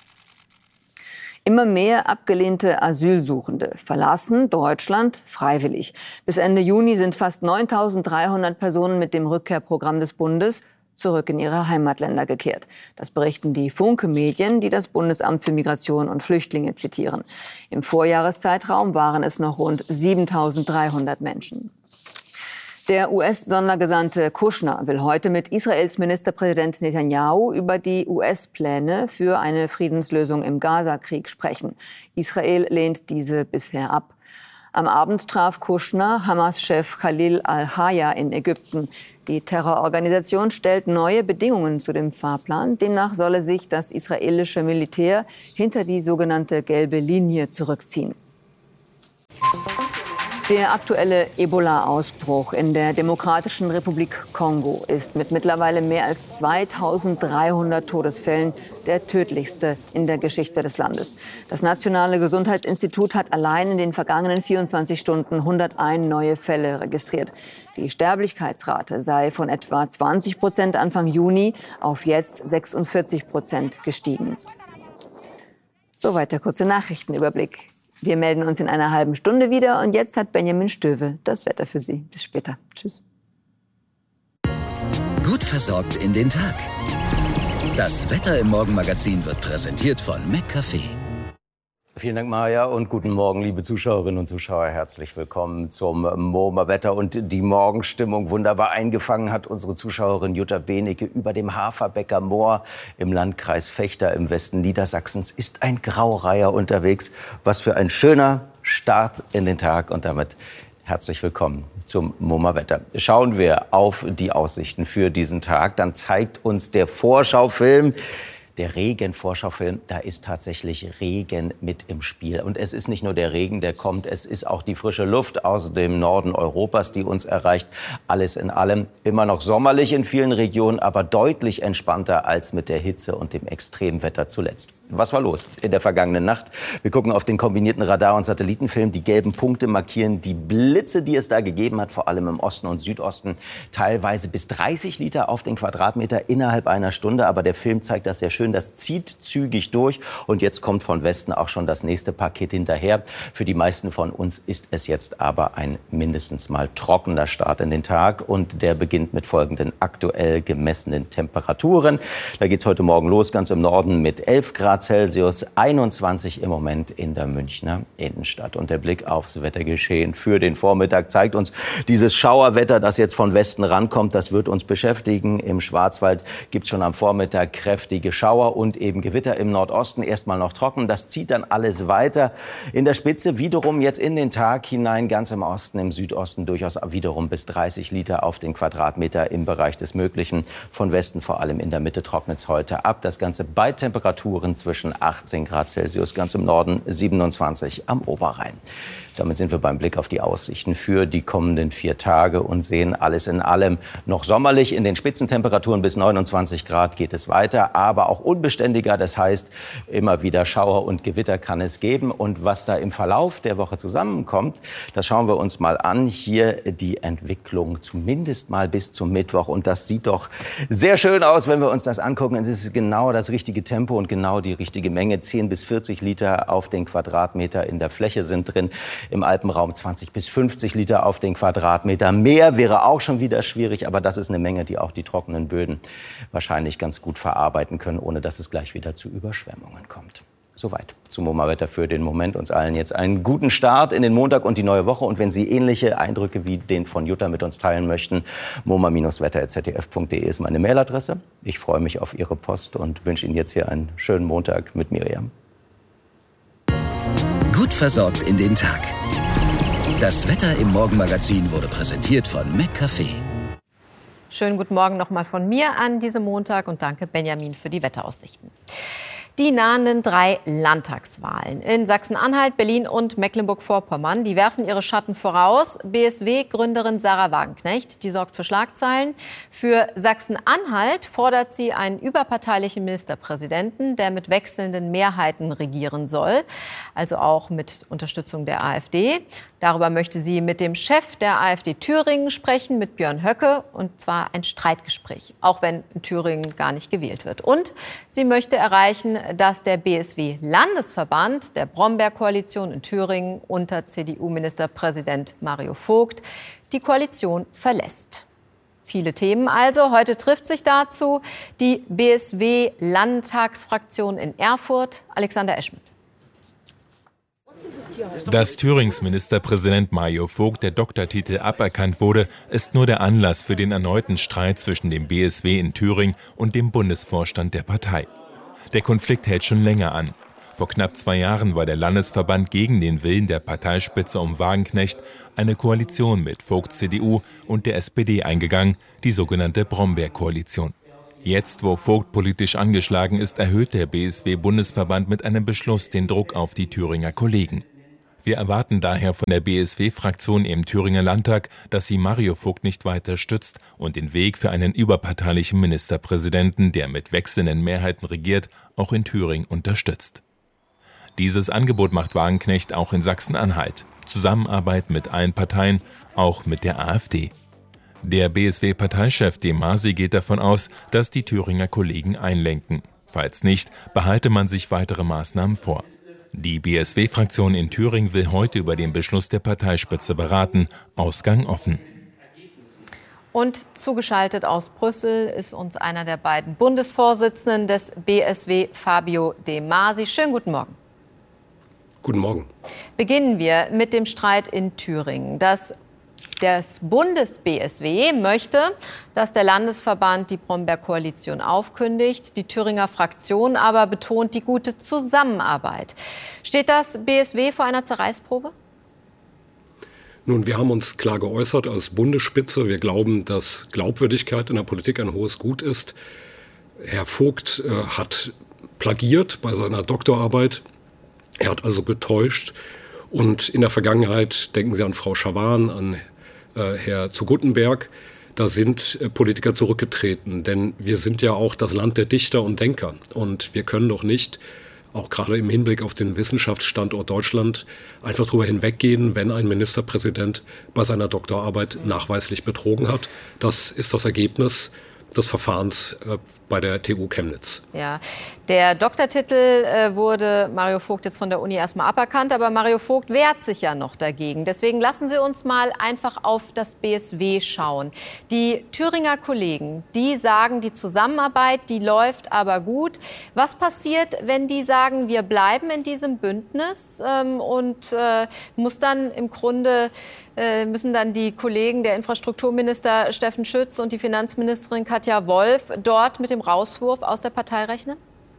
Immer mehr abgelehnte Asylsuchende verlassen Deutschland freiwillig. Bis Ende Juni sind fast 9.300 Personen mit dem Rückkehrprogramm des Bundes zurück in ihre Heimatländer gekehrt. Das berichten die Funke-Medien, die das Bundesamt für Migration und Flüchtlinge zitieren. Im Vorjahreszeitraum waren es noch rund 7.300 Menschen. Der US-Sondergesandte Kushner will heute mit Israels Ministerpräsident Netanyahu über die US-Pläne für eine Friedenslösung im Gaza-Krieg sprechen. Israel lehnt diese bisher ab. Am Abend traf Kushner Hamas-Chef Khalil al-Haya in Ägypten. Die Terrororganisation stellt neue Bedingungen zu dem Fahrplan. Demnach solle sich das israelische Militär hinter die sogenannte gelbe Linie zurückziehen. Der aktuelle Ebola-Ausbruch in der Demokratischen Republik Kongo ist mit mittlerweile mehr als 2300 Todesfällen der tödlichste in der Geschichte des Landes. Das Nationale Gesundheitsinstitut hat allein in den vergangenen 24 Stunden 101 neue Fälle registriert. Die Sterblichkeitsrate sei von etwa 20% Anfang Juni auf jetzt 46% gestiegen. Soweit der kurze Nachrichtenüberblick. Wir melden uns in einer halben Stunde wieder und jetzt hat Benjamin Stöwe das Wetter für Sie. Bis später. Tschüss. Gut versorgt in den Tag. Das Wetter im Morgenmagazin wird präsentiert von McCafé. Vielen Dank, Maja, und guten Morgen, liebe Zuschauerinnen und Zuschauer. Herzlich willkommen zum MoMA-Wetter. Und die Morgenstimmung wunderbar eingefangen hat unsere Zuschauerin Jutta Benecke über dem Haferbecker Moor im Landkreis Vechta im Westen Niedersachsens. Ist ein Graureiher unterwegs. Was für ein schöner Start in den Tag. Und damit herzlich willkommen zum MoMA-Wetter. Schauen wir auf die Aussichten für diesen Tag. Dann zeigt uns der Vorschaufilm, der Regen-Vorschaufilm, da ist tatsächlich Regen mit im Spiel. Und es ist nicht nur der Regen, der kommt, es ist auch die frische Luft aus dem Norden Europas, die uns erreicht. Alles in allem immer noch sommerlich in vielen Regionen, aber deutlich entspannter als mit der Hitze und dem Extremwetter zuletzt. Was war los in der vergangenen Nacht? Wir gucken auf den kombinierten Radar- und Satellitenfilm. Die gelben Punkte markieren die Blitze, die es da gegeben hat, vor allem im Osten und Südosten. Teilweise bis 30 Liter auf den Quadratmeter innerhalb einer Stunde. Aber der Film zeigt das sehr schön. Das zieht zügig durch. Und jetzt kommt von Westen auch schon das nächste Paket hinterher. Für die meisten von uns ist es jetzt aber ein mindestens mal trockener Start in den Tag. Und der beginnt mit folgenden aktuell gemessenen Temperaturen. Da geht es heute Morgen los, ganz im Norden mit 11 Grad Celsius, 21 im Moment in der Münchner Innenstadt. Und der Blick aufs Wettergeschehen für den Vormittag zeigt uns dieses Schauerwetter, das jetzt von Westen rankommt. Das wird uns beschäftigen. Im Schwarzwald gibt es schon am Vormittag kräftige Schauer und eben Gewitter im Nordosten. Erstmal noch trocken. Das zieht dann alles weiter. In der Spitze wiederum jetzt in den Tag hinein, ganz im Osten, im Südosten durchaus wiederum bis 30 Liter auf den Quadratmeter im Bereich des Möglichen. Von Westen vor allem in der Mitte trocknet es heute ab. Das Ganze bei Temperaturen zwischen 18 Grad Celsius, ganz im Norden 27 am Oberrhein. Damit sind wir beim Blick auf die Aussichten für die kommenden 4 Tage und sehen alles in allem noch sommerlich. In den Spitzentemperaturen bis 29 Grad geht es weiter, aber auch unbeständiger. Das heißt, immer wieder Schauer und Gewitter kann es geben. Und was da im Verlauf der Woche zusammenkommt, das schauen wir uns mal an. Hier die Entwicklung zumindest mal bis zum Mittwoch. Und das sieht doch sehr schön aus, wenn wir uns das angucken. Es ist genau das richtige Tempo und genau die richtige Menge. 10 bis 40 Liter auf den Quadratmeter in der Fläche sind drin. Im Alpenraum 20 bis 50 Liter auf den Quadratmeter. Mehr wäre auch schon wieder schwierig, aber das ist eine Menge, die auch die trockenen Böden wahrscheinlich ganz gut verarbeiten können, ohne dass es gleich wieder zu Überschwemmungen kommt. Soweit zum MoMA-Wetter für den Moment. Uns allen jetzt einen guten Start in den Montag und die neue Woche. Und wenn Sie ähnliche Eindrücke wie den von Jutta mit uns teilen möchten, moma-wetter@zdf.de ist meine Mailadresse. Ich freue mich auf Ihre Post und wünsche Ihnen jetzt hier einen schönen Montag mit Miriam. Gut versorgt in den Tag. Das Wetter im Morgenmagazin wurde präsentiert von McCafé. Schönen guten Morgen nochmal von mir an diesem Montag und danke Benjamin für die Wetteraussichten. Die nahenden 3 Landtagswahlen in Sachsen-Anhalt, Berlin und Mecklenburg-Vorpommern, die werfen ihre Schatten voraus. BSW-Gründerin Sarah Wagenknecht, die sorgt für Schlagzeilen. Für Sachsen-Anhalt fordert sie einen überparteilichen Ministerpräsidenten, der mit wechselnden Mehrheiten regieren soll, also auch mit Unterstützung der AfD. Darüber möchte sie mit dem Chef der AfD Thüringen sprechen, mit Björn Höcke, und zwar ein Streitgespräch, auch wenn in Thüringen gar nicht gewählt wird. Und sie möchte erreichen, dass der BSW-Landesverband der Bromberg-Koalition in Thüringen unter CDU-Ministerpräsident Mario Vogt die Koalition verlässt. Viele Themen also. Heute trifft sich dazu die BSW-Landtagsfraktion in Erfurt. Alexander Eschmidt. Dass Thürings Ministerpräsident Mario Vogt der Doktortitel aberkannt wurde, ist nur der Anlass für den erneuten Streit zwischen dem BSW in Thüringen und dem Bundesvorstand der Partei. Der Konflikt hält schon länger an. Vor knapp 2 Jahren war der Landesverband gegen den Willen der Parteispitze um Wagenknecht eine Koalition mit Vogts CDU und der SPD eingegangen, die sogenannte Brombeer-Koalition. Jetzt, wo Vogt politisch angeschlagen ist, erhöht der BSW-Bundesverband mit einem Beschluss den Druck auf die Thüringer Kollegen. Wir erwarten daher von der BSW-Fraktion im Thüringer Landtag, dass sie Mario Vogt nicht weiter stützt und den Weg für einen überparteilichen Ministerpräsidenten, der mit wechselnden Mehrheiten regiert, auch in Thüringen unterstützt. Dieses Angebot macht Wagenknecht auch in Sachsen-Anhalt. Zusammenarbeit mit allen Parteien, auch mit der AfD. Der BSW-Parteichef de Masi geht davon aus, dass die Thüringer Kollegen einlenken. Falls nicht, behalte man sich weitere Maßnahmen vor. Die BSW-Fraktion in Thüringen will heute über den Beschluss der Parteispitze beraten. Ausgang offen. Und zugeschaltet aus Brüssel ist uns einer der beiden Bundesvorsitzenden des BSW, Fabio De Masi. Schönen guten Morgen. Guten Morgen. Beginnen wir mit dem Streit in Thüringen. Das Bundes-BSW möchte, dass der Landesverband die Brombeer-Koalition aufkündigt. Die Thüringer Fraktion aber betont die gute Zusammenarbeit. Steht das BSW vor einer Zerreißprobe? Nun, wir haben uns klar geäußert als Bundesspitze. Wir glauben, dass Glaubwürdigkeit in der Politik ein hohes Gut ist. Herr Vogt hat plagiert bei seiner Doktorarbeit. Er hat also getäuscht. Und in der Vergangenheit, denken Sie an Frau Schawan, an Herr zu Guttenberg, da sind Politiker zurückgetreten. Denn wir sind ja auch das Land der Dichter und Denker. Und wir können doch nicht, auch gerade im Hinblick auf den Wissenschaftsstandort Deutschland, einfach darüber hinweggehen, wenn ein Ministerpräsident bei seiner Doktorarbeit nachweislich betrogen hat. Das ist das Ergebnis des Verfahrens bei der TU Chemnitz. Ja, der Doktortitel wurde Mario Vogt jetzt von der Uni erstmal aberkannt, aber Mario Vogt wehrt sich ja noch dagegen. Deswegen lassen Sie uns mal einfach auf das BSW schauen. Die Thüringer Kollegen, die sagen, die Zusammenarbeit, die läuft aber gut. Was passiert, wenn die sagen, wir bleiben in diesem Bündnis und muss dann im Grunde müssen dann die Kollegen, der Infrastrukturminister Steffen Schütz und die Finanzministerin Katja Wolf, dort mit dem Rauswurf aus der Partei rechnen?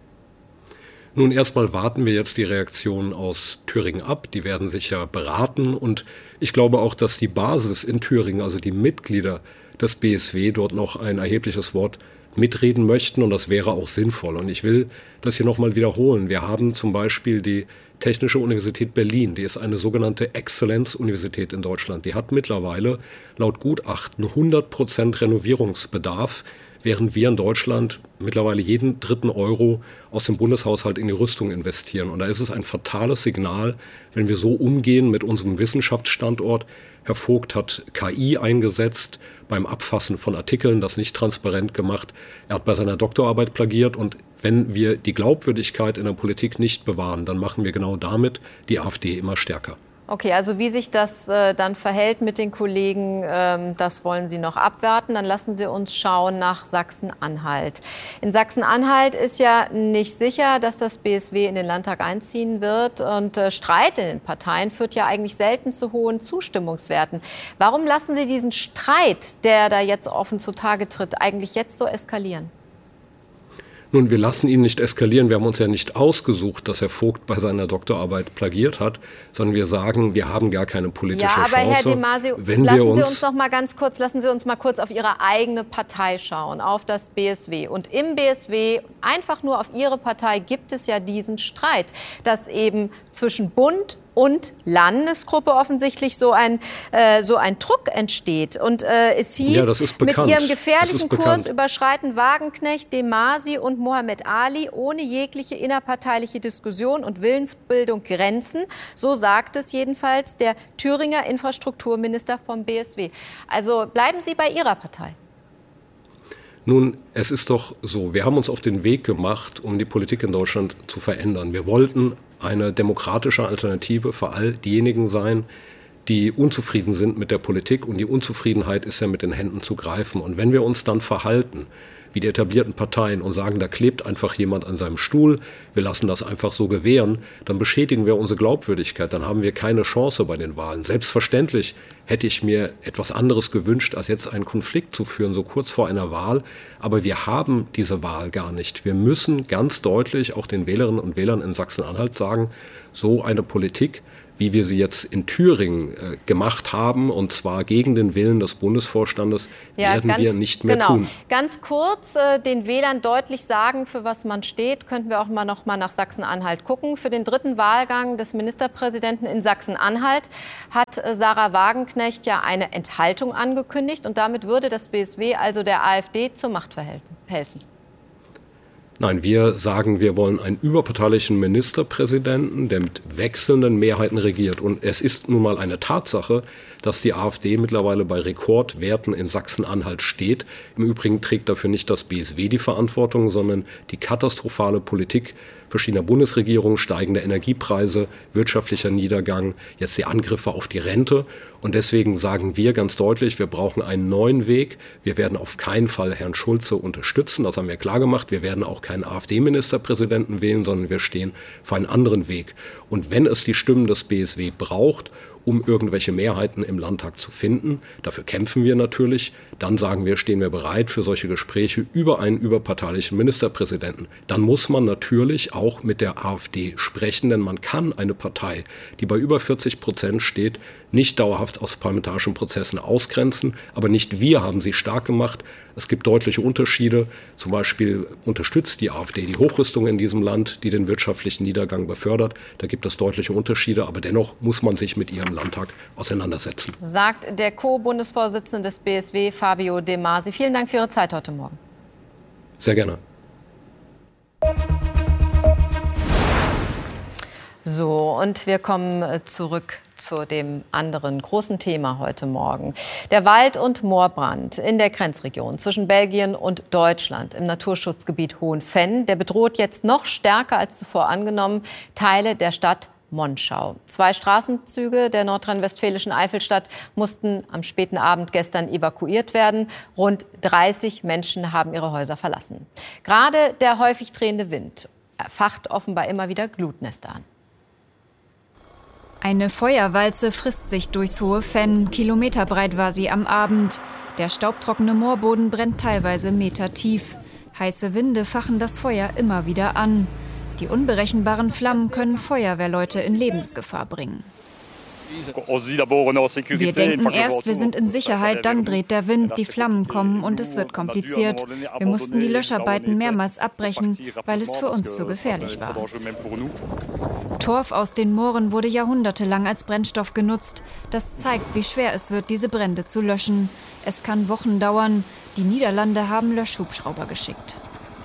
Nun, erstmal warten wir jetzt die Reaktion aus Thüringen ab. Die werden sich ja beraten. Und ich glaube auch, dass die Basis in Thüringen, also die Mitglieder des BSW, dort noch ein erhebliches Wort mitreden möchten. Und das wäre auch sinnvoll. Und ich will das hier nochmal wiederholen. Wir haben zum Beispiel die Technische Universität Berlin, die ist eine sogenannte Exzellenzuniversität in Deutschland. Die hat mittlerweile laut Gutachten 100% Renovierungsbedarf, während wir in Deutschland mittlerweile jeden 3. Euro aus dem Bundeshaushalt in die Rüstung investieren. Und da ist es ein fatales Signal, wenn wir so umgehen mit unserem Wissenschaftsstandort. Herr Vogt hat KI eingesetzt beim Abfassen von Artikeln, das nicht transparent gemacht. Er hat bei seiner Doktorarbeit plagiert. Und wenn wir die Glaubwürdigkeit in der Politik nicht bewahren, dann machen wir genau damit die AfD immer stärker. Okay, also wie sich das dann verhält mit den Kollegen, das wollen Sie noch abwarten. Dann lassen Sie uns schauen nach Sachsen-Anhalt. In Sachsen-Anhalt ist ja nicht sicher, dass das BSW in den Landtag einziehen wird. Und Streit in den Parteien führt ja eigentlich selten zu hohen Zustimmungswerten. Warum lassen Sie diesen Streit, der da jetzt offen zutage tritt, eigentlich jetzt so eskalieren? Nun, wir lassen ihn nicht eskalieren. Wir haben uns ja nicht ausgesucht, dass Herr Vogt bei seiner Doktorarbeit plagiert hat, sondern wir sagen, wir haben gar keine politische Chance. Ja, aber Herr De Masi, lassen Sie uns mal kurz auf Ihre eigene Partei schauen, auf das BSW. Und im BSW, einfach nur auf Ihre Partei, gibt es ja diesen Streit, dass eben zwischen Bund und Landesgruppe offensichtlich so ein Druck entsteht. Und es hieß, ja, mit ihrem gefährlichen Kurs überschreiten Wagenknecht, De Masi und Mohammed Ali ohne jegliche innerparteiliche Diskussion und Willensbildung Grenzen. So sagt es jedenfalls der Thüringer Infrastrukturminister vom BSW. Also bleiben Sie bei Ihrer Partei. Nun, es ist doch so, wir haben uns auf den Weg gemacht, um die Politik in Deutschland zu verändern. Wir wollten eine demokratische Alternative für all diejenigen sein, die unzufrieden sind mit der Politik. Und die Unzufriedenheit ist ja mit den Händen zu greifen. Und wenn wir uns dann verhalten wie die etablierten Parteien und sagen, da klebt einfach jemand an seinem Stuhl, wir lassen das einfach so gewähren, dann beschädigen wir unsere Glaubwürdigkeit, dann haben wir keine Chance bei den Wahlen. Selbstverständlich hätte ich mir etwas anderes gewünscht, als jetzt einen Konflikt zu führen, so kurz vor einer Wahl. Aber wir haben diese Wahl gar nicht. Wir müssen ganz deutlich auch den Wählerinnen und Wählern in Sachsen-Anhalt sagen, so eine Politik, wie wir sie jetzt in Thüringen gemacht haben, und zwar gegen den Willen des Bundesvorstandes, werden wir nicht mehr tun. Ganz kurz den Wählern deutlich sagen, für was man steht, könnten wir auch noch mal nach Sachsen-Anhalt gucken. Für den 3. Wahlgang des Ministerpräsidenten in Sachsen-Anhalt hat Sarah Wagenknecht ja eine Enthaltung angekündigt, und damit würde das BSW, also der AfD, zur Macht helfen. Nein, wir sagen, wir wollen einen überparteilichen Ministerpräsidenten, der mit wechselnden Mehrheiten regiert. Und es ist nun mal eine Tatsache, dass die AfD mittlerweile bei Rekordwerten in Sachsen-Anhalt steht. Im Übrigen trägt dafür nicht das BSW die Verantwortung, sondern die katastrophale Politik verschiedener Bundesregierungen, steigende Energiepreise, wirtschaftlicher Niedergang, jetzt die Angriffe auf die Rente. Und deswegen sagen wir ganz deutlich, wir brauchen einen neuen Weg. Wir werden auf keinen Fall Herrn Schulze unterstützen, das haben wir klar gemacht. Wir werden auch keinen AfD-Ministerpräsidenten wählen, sondern wir stehen für einen anderen Weg. Und wenn es die Stimmen des BSW braucht, um irgendwelche Mehrheiten im Landtag zu finden, dafür kämpfen wir natürlich, dann sagen wir, stehen wir bereit für solche Gespräche über einen überparteilichen Ministerpräsidenten. Dann muss man natürlich auch mit der AfD sprechen, denn man kann eine Partei, die bei über 40% steht, nicht dauerhaft aus parlamentarischen Prozessen ausgrenzen. Aber nicht wir haben sie stark gemacht. Es gibt deutliche Unterschiede. Zum Beispiel unterstützt die AfD die Hochrüstung in diesem Land, die den wirtschaftlichen Niedergang befördert. Da gibt es deutliche Unterschiede. Aber dennoch muss man sich mit ihr im Landtag auseinandersetzen. Sagt der Co-Bundesvorsitzende des BSW, Fabio De Masi. Vielen Dank für Ihre Zeit heute Morgen. Sehr gerne. So, und wir kommen zurück zu dem anderen großen Thema heute Morgen. Der Wald- und Moorbrand in der Grenzregion zwischen Belgien und Deutschland im Naturschutzgebiet Hohenfenn, der bedroht jetzt noch stärker als zuvor angenommen Teile der Stadt Monschau. 2 Straßenzüge der nordrhein-westfälischen Eifelstadt mussten am späten Abend gestern evakuiert werden. Rund 30 Menschen haben ihre Häuser verlassen. Gerade der häufig drehende Wind facht offenbar immer wieder Glutnester an. Eine Feuerwalze frisst sich durchs Hohenfenn. Kilometerbreit war sie am Abend. Der staubtrockene Moorboden brennt teilweise metertief. Heiße Winde fachen das Feuer immer wieder an. Die unberechenbaren Flammen können Feuerwehrleute in Lebensgefahr bringen. Wir denken erst, wir sind in Sicherheit, dann dreht der Wind, die Flammen kommen und es wird kompliziert. Wir mussten die Löscharbeiten mehrmals abbrechen, weil es für uns zu gefährlich war. Torf aus den Mooren wurde jahrhundertelang als Brennstoff genutzt. Das zeigt, wie schwer es wird, diese Brände zu löschen. Es kann Wochen dauern. Die Niederlande haben Löschhubschrauber geschickt.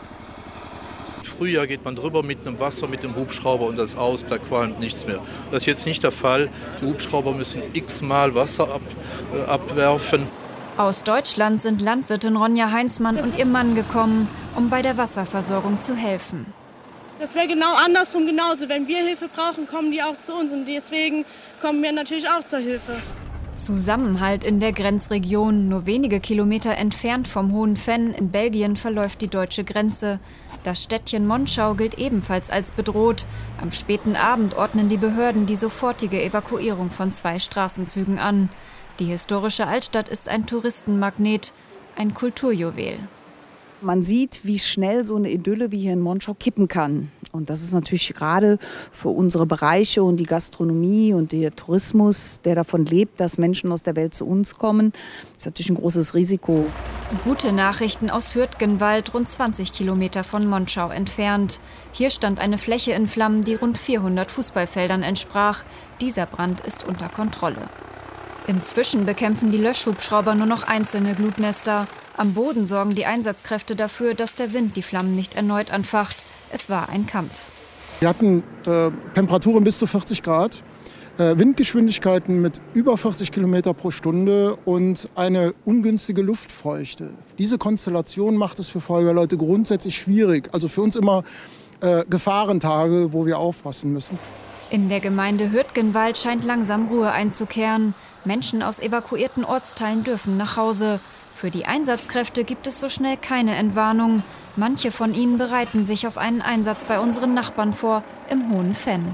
Frühjahr geht man drüber mit dem Wasser, mit dem Hubschrauber und das aus, da qualmt nichts mehr. Das ist jetzt nicht der Fall. Die Hubschrauber müssen x-mal Wasser abwerfen. Aus Deutschland sind Landwirtin Ronja Heinzmann und ihr Mann gekommen, um bei der Wasserversorgung zu helfen. Das wäre genau andersrum genauso. Wenn wir Hilfe brauchen, kommen die auch zu uns und deswegen kommen wir natürlich auch zur Hilfe. Zusammenhalt in der Grenzregion. Nur wenige Kilometer entfernt vom Hohenfenn in Belgien verläuft die deutsche Grenze. Das Städtchen Monschau gilt ebenfalls als bedroht. Am späten Abend ordnen die Behörden die sofortige Evakuierung von 2 Straßenzügen an. Die historische Altstadt ist ein Touristenmagnet, ein Kulturjuwel. Man sieht, wie schnell so eine Idylle wie hier in Monschau kippen kann. Und das ist natürlich gerade für unsere Bereiche und die Gastronomie und der Tourismus, der davon lebt, dass Menschen aus der Welt zu uns kommen, ist natürlich ein großes Risiko. Gute Nachrichten aus Hürtgenwald, rund 20 Kilometer von Monschau entfernt. Hier stand eine Fläche in Flammen, die rund 400 Fußballfeldern entsprach. Dieser Brand ist unter Kontrolle. Inzwischen bekämpfen die Löschhubschrauber nur noch einzelne Glutnester. Am Boden sorgen die Einsatzkräfte dafür, dass der Wind die Flammen nicht erneut anfacht. Es war ein Kampf. Wir hatten Temperaturen bis zu 40 Grad, Windgeschwindigkeiten mit über 40 Kilometer pro Stunde und eine ungünstige Luftfeuchte. Diese Konstellation macht es für Feuerwehrleute grundsätzlich schwierig. Also für uns immer Gefahrentage, wo wir aufpassen müssen. In der Gemeinde Hürtgenwald scheint langsam Ruhe einzukehren. Menschen aus evakuierten Ortsteilen dürfen nach Hause. Für die Einsatzkräfte gibt es so schnell keine Entwarnung. Manche von ihnen bereiten sich auf einen Einsatz bei unseren Nachbarn vor, im Hohen Venn.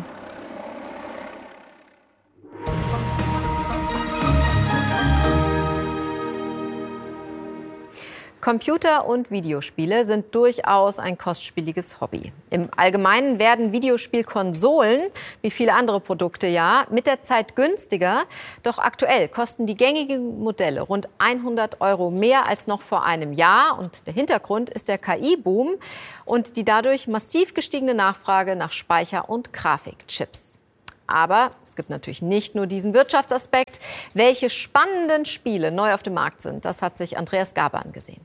Computer- und Videospiele sind durchaus ein kostspieliges Hobby. Im Allgemeinen werden Videospielkonsolen, wie viele andere Produkte ja, mit der Zeit günstiger. Doch aktuell kosten die gängigen Modelle rund 100 € mehr als noch vor einem Jahr. Und der Hintergrund ist der KI-Boom und die dadurch massiv gestiegene Nachfrage nach Speicher- und Grafikchips. Aber es gibt natürlich nicht nur diesen Wirtschaftsaspekt. Welche spannenden Spiele neu auf dem Markt sind, das hat sich Andreas Gaber angesehen.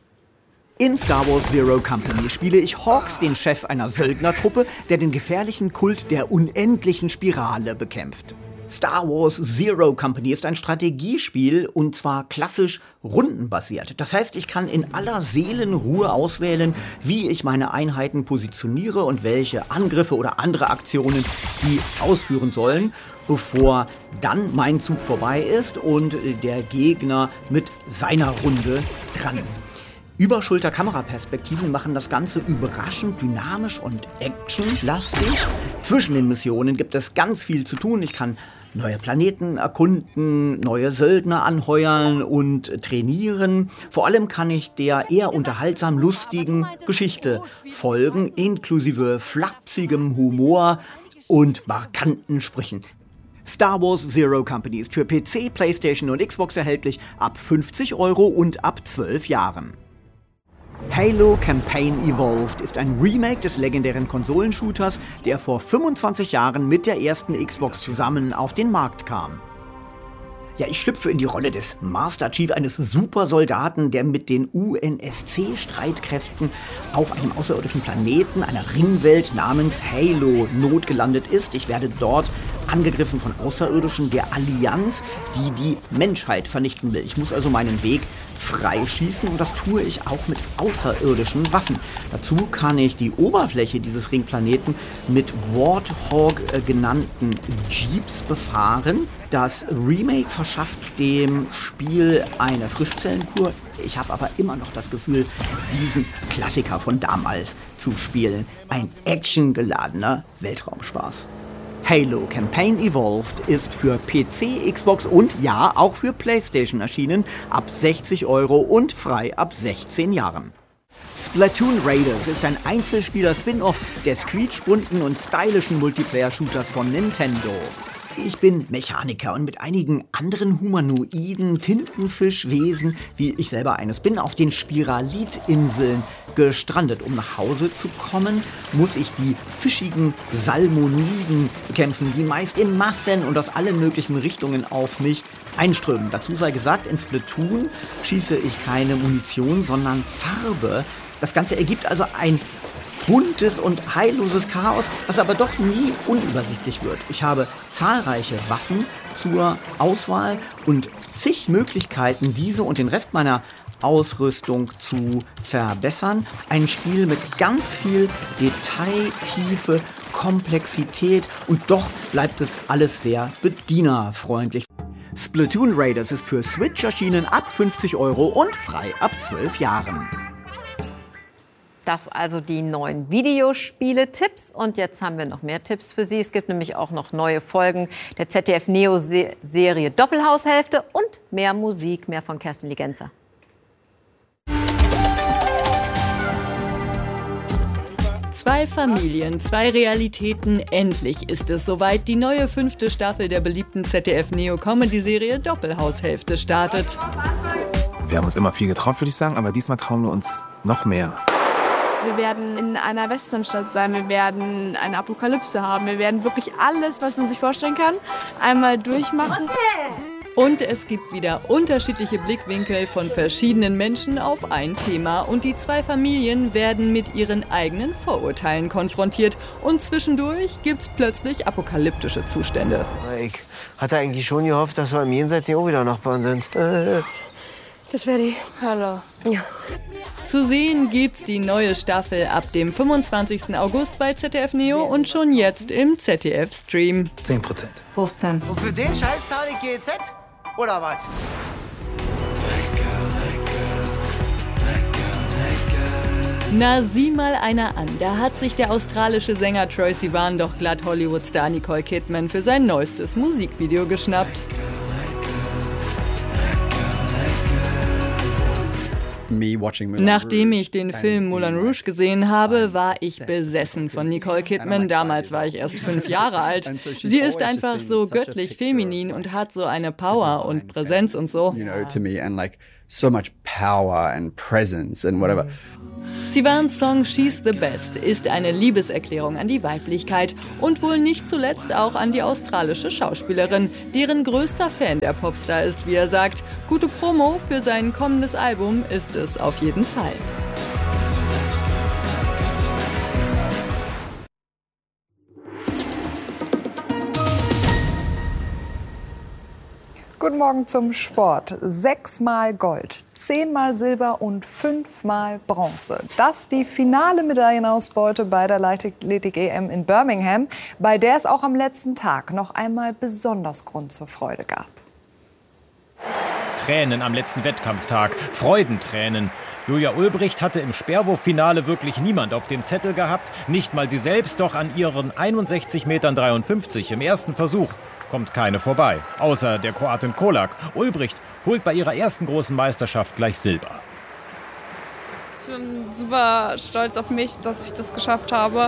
In Star Wars Zero Company spiele ich Hawks, den Chef einer Söldnertruppe, der den gefährlichen Kult der unendlichen Spirale bekämpft. Star Wars Zero Company ist ein Strategiespiel und zwar klassisch rundenbasiert. Das heißt, ich kann in aller Seelenruhe auswählen, wie ich meine Einheiten positioniere und welche Angriffe oder andere Aktionen die ausführen sollen, bevor dann mein Zug vorbei ist und der Gegner mit seiner Runde dran. Überschulter-Kameraperspektiven machen das Ganze überraschend dynamisch und actionlastig. Zwischen den Missionen gibt es ganz viel zu tun. Ich kann neue Planeten erkunden, neue Söldner anheuern und trainieren. Vor allem kann ich der eher unterhaltsam lustigen Geschichte folgen, inklusive flapsigem Humor und markanten Sprüchen. Star Wars Zero Company ist für PC, PlayStation und Xbox erhältlich ab 50 € und ab 12 Jahren. Halo Campaign Evolved ist ein Remake des legendären Konsolenshooters, der vor 25 Jahren mit der ersten Xbox zusammen auf den Markt kam. Ja, ich schlüpfe in die Rolle des Master Chief, eines Supersoldaten, der mit den UNSC-Streitkräften auf einem außerirdischen Planeten, einer Ringwelt namens Halo, notgelandet ist. Ich werde dort angegriffen von Außerirdischen der Allianz, die die Menschheit vernichten will. Ich muss also meinen Weg freischießen und das tue ich auch mit außerirdischen Waffen. Dazu kann ich die Oberfläche dieses Ringplaneten mit Warthog genannten Jeeps befahren. Das Remake verschafft dem Spiel eine Frischzellenkur. Ich habe aber immer noch das Gefühl, diesen Klassiker von damals zu spielen. Ein actiongeladener Weltraumspaß. Halo Campaign Evolved ist für PC, Xbox und ja, auch für PlayStation erschienen, ab 60 € und frei ab 16 Jahren. Splatoon Raiders ist ein Einzelspieler-Spin-Off des quietschbunten und stylischen Multiplayer-Shooters von Nintendo. Ich bin Mechaniker und mit einigen anderen humanoiden Tintenfischwesen, wie ich selber eines bin, auf den Spiralit-Inseln gestrandet. Um nach Hause zu kommen, muss ich die fischigen Salmoniden bekämpfen, die meist in Massen und aus allen möglichen Richtungen auf mich einströmen. Dazu sei gesagt, in Splatoon schieße ich keine Munition, sondern Farbe. Das Ganze ergibt also ein buntes und heilloses Chaos, was aber doch nie unübersichtlich wird. Ich habe zahlreiche Waffen zur Auswahl und zig Möglichkeiten, diese und den Rest meiner Ausrüstung zu verbessern. Ein Spiel mit ganz viel Detail, Tiefe, Komplexität und doch bleibt es alles sehr bedienerfreundlich. Splatoon Raiders ist für Switch erschienen ab 50 € und frei ab 12 Jahren. Das also die neuen Videospiele-Tipps. Und jetzt haben wir noch mehr Tipps für Sie. Es gibt nämlich auch noch neue Folgen der ZDF-Neo-Serie Doppelhaushälfte und mehr Musik, mehr von Kerstin Ligenzer. Zwei Familien, zwei Realitäten. Endlich ist es soweit. Die neue 5. Staffel der beliebten ZDF-Neo-Comedy-Serie Doppelhaushälfte startet. Wir haben uns immer viel getraut, würde ich sagen, aber diesmal trauen wir uns noch mehr. Wir werden in einer Westernstadt sein, wir werden eine Apokalypse haben, wir werden wirklich alles, was man sich vorstellen kann, einmal durchmachen. Und es gibt wieder unterschiedliche Blickwinkel von verschiedenen Menschen auf ein Thema. Und die zwei Familien werden mit ihren eigenen Vorurteilen konfrontiert. Und zwischendurch gibt's plötzlich apokalyptische Zustände. Ich hatte eigentlich schon gehofft, dass wir im Jenseits nicht auch wieder Nachbarn sind. Das wäre die Hölle. Ja. Zu sehen gibt's die neue Staffel ab dem 25. August bei ZDF Neo und schon jetzt im ZDF-Stream. 10%. 15. Und für den Scheiß zahle ich GEZ? Oder was? Na, sieh mal einer an. Da hat sich der australische Sänger Troye Sivan doch glatt Hollywood-Star Nicole Kidman für sein neuestes Musikvideo geschnappt. Nachdem ich den Film Moulin Rouge gesehen habe, war ich besessen von Nicole Kidman. Damals war ich erst 5 Jahre alt. Sie ist einfach so göttlich feminin und hat so eine Power und Präsenz und so. Sivans Song She's the Best ist eine Liebeserklärung an die Weiblichkeit und wohl nicht zuletzt auch an die australische Schauspielerin, deren größter Fan der Popstar ist, wie er sagt. Gute Promo für sein kommendes Album ist es auf jeden Fall. Guten Morgen zum Sport. 6-mal Gold, 10-mal Silber und 5-mal Bronze. Das die finale Medaillenausbeute bei der Leichtathletik-EM in Birmingham, bei der es auch am letzten Tag noch einmal besonders Grund zur Freude gab. Tränen am letzten Wettkampftag, Freudentränen. Julia Ulbricht hatte im Speerwurffinale wirklich niemand auf dem Zettel gehabt, nicht mal sie selbst, doch an ihren 61,53 Metern im ersten Versuch kommt keine vorbei, außer der Kroatin Kolak. Ulbricht holt bei ihrer ersten großen Meisterschaft gleich Silber. Ich bin super stolz auf mich, dass ich das geschafft habe.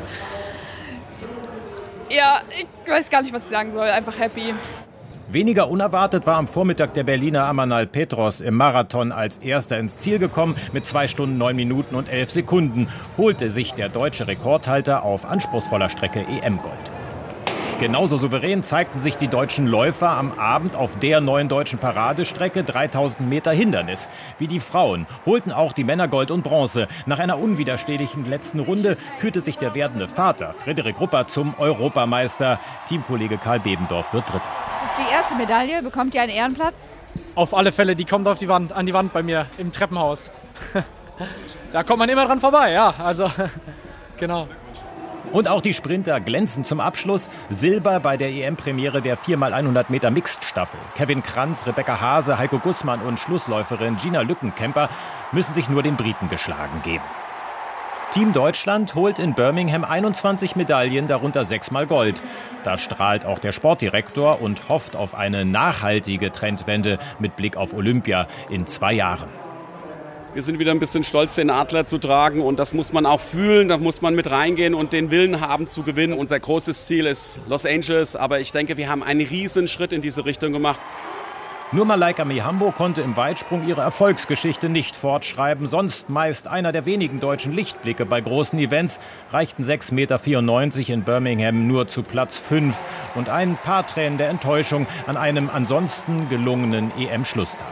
Ja, ich weiß gar nicht, was ich sagen soll, einfach happy. Weniger unerwartet war am Vormittag der Berliner Amanal Petros im Marathon als erster ins Ziel gekommen. Mit 2 Stunden 9 Minuten und 11 Sekunden holte sich der deutsche Rekordhalter auf anspruchsvoller Strecke EM-Gold. Genauso souverän zeigten sich die deutschen Läufer am Abend auf der neuen deutschen Paradestrecke 3000 Meter Hindernis. Wie die Frauen holten auch die Männer Gold und Bronze. Nach einer unwiderstehlichen letzten Runde kürte sich der werdende Vater Frederik Rupper zum Europameister. Teamkollege Karl Bebendorf wird Dritter. Das ist die erste Medaille. Bekommt ihr einen Ehrenplatz? Auf alle Fälle, die kommt an die Wand bei mir im Treppenhaus. Da kommt man immer dran vorbei, ja, also genau. Und auch die Sprinter glänzen zum Abschluss. Silber bei der EM-Premiere der 4x100 Meter Mixed-Staffel. Kevin Kranz, Rebecca Hase, Heiko Gussmann und Schlussläuferin Gina Lückenkämper müssen sich nur den Briten geschlagen geben. Team Deutschland holt in Birmingham 21 Medaillen, darunter 6-mal Gold. Da strahlt auch der Sportdirektor und hofft auf eine nachhaltige Trendwende mit Blick auf Olympia in 2 Jahren. Wir sind wieder ein bisschen stolz, den Adler zu tragen und das muss man auch fühlen, da muss man mit reingehen und den Willen haben zu gewinnen. Unser großes Ziel ist Los Angeles, aber ich denke, wir haben einen riesen Schritt in diese Richtung gemacht. Nur Malaika Mihambo konnte im Weitsprung ihre Erfolgsgeschichte nicht fortschreiben. Sonst meist einer der wenigen deutschen Lichtblicke bei großen Events, reichten 6,94 Meter in Birmingham nur zu Platz 5 und ein paar Tränen der Enttäuschung an einem ansonsten gelungenen EM-Schlusstag.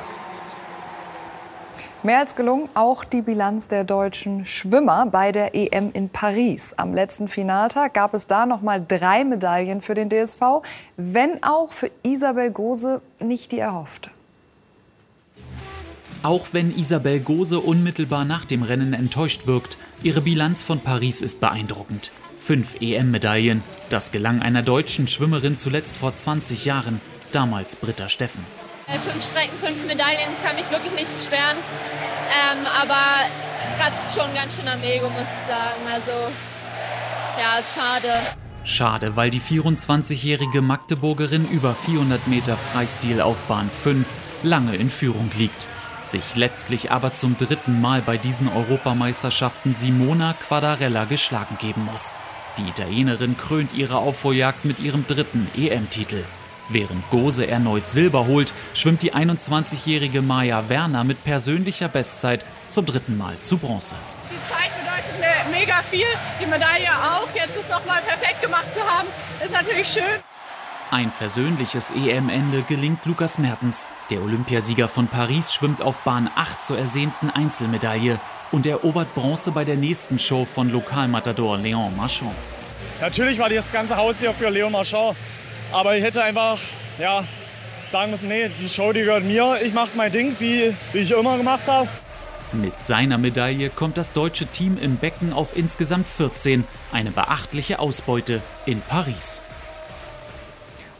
Mehr als gelungen auch die Bilanz der deutschen Schwimmer bei der EM in Paris. Am letzten Finaltag gab es da noch mal 3 Medaillen für den DSV, wenn auch für Isabel Gose nicht die erhoffte. Auch wenn Isabel Gose unmittelbar nach dem Rennen enttäuscht wirkt, ihre Bilanz von Paris ist beeindruckend. 5 EM-Medaillen, das gelang einer deutschen Schwimmerin zuletzt vor 20 Jahren, damals Britta Steffen. 5 Strecken, 5 Medaillen, ich kann mich wirklich nicht beschweren, aber kratzt schon ganz schön am Ego, muss ich sagen, also ja, ist schade. Schade, weil die 24-jährige Magdeburgerin über 400 Meter Freistil auf Bahn 5 lange in Führung liegt. Sich letztlich aber zum 3. Mal bei diesen Europameisterschaften Simona Quadarella geschlagen geben muss. Die Italienerin krönt ihre Aufholjagd mit ihrem 3. EM-Titel. Während Gose erneut Silber holt, schwimmt die 21-jährige Maja Werner mit persönlicher Bestzeit zum 3. Mal zu Bronze. Die Zeit bedeutet mir mega viel, die Medaille auch. Jetzt es noch mal perfekt gemacht zu haben, ist natürlich schön. Ein versöhnliches EM-Ende gelingt Lukas Mertens. Der Olympiasieger von Paris schwimmt auf Bahn 8 zur ersehnten Einzelmedaille und erobert Bronze bei der nächsten Show von Lokalmatador Léon Marchand. Natürlich war das ganze Haus hier für Léon Marchand. Aber ich hätte einfach sagen müssen, nee, die Show, die gehört mir. Ich mache mein Ding, wie ich immer gemacht habe. Mit seiner Medaille kommt das deutsche Team im Becken auf insgesamt 14. Eine beachtliche Ausbeute in Paris.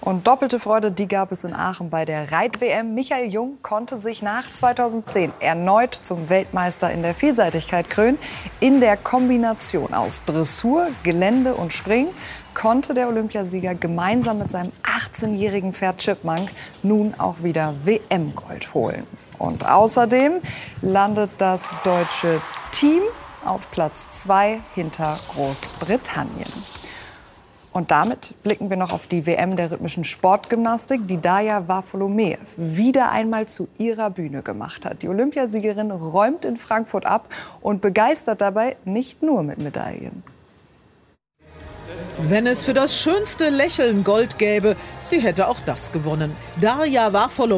Und doppelte Freude, die gab es in Aachen bei der Reit-WM. Michael Jung konnte sich nach 2010 erneut zum Weltmeister in der Vielseitigkeit krönen. In der Kombination aus Dressur, Gelände und Springen konnte der Olympiasieger gemeinsam mit seinem 18-jährigen Pferd Chipmunk nun auch wieder WM-Gold holen. Und außerdem landet das deutsche Team auf Platz 2 hinter Großbritannien. Und damit blicken wir noch auf die WM der rhythmischen Sportgymnastik, die Darja Varfolomeev wieder einmal zu ihrer Bühne gemacht hat. Die Olympiasiegerin räumt in Frankfurt ab und begeistert dabei nicht nur mit Medaillen. Wenn es für das schönste Lächeln Gold gäbe, sie hätte auch das gewonnen. Darja Varfolomeev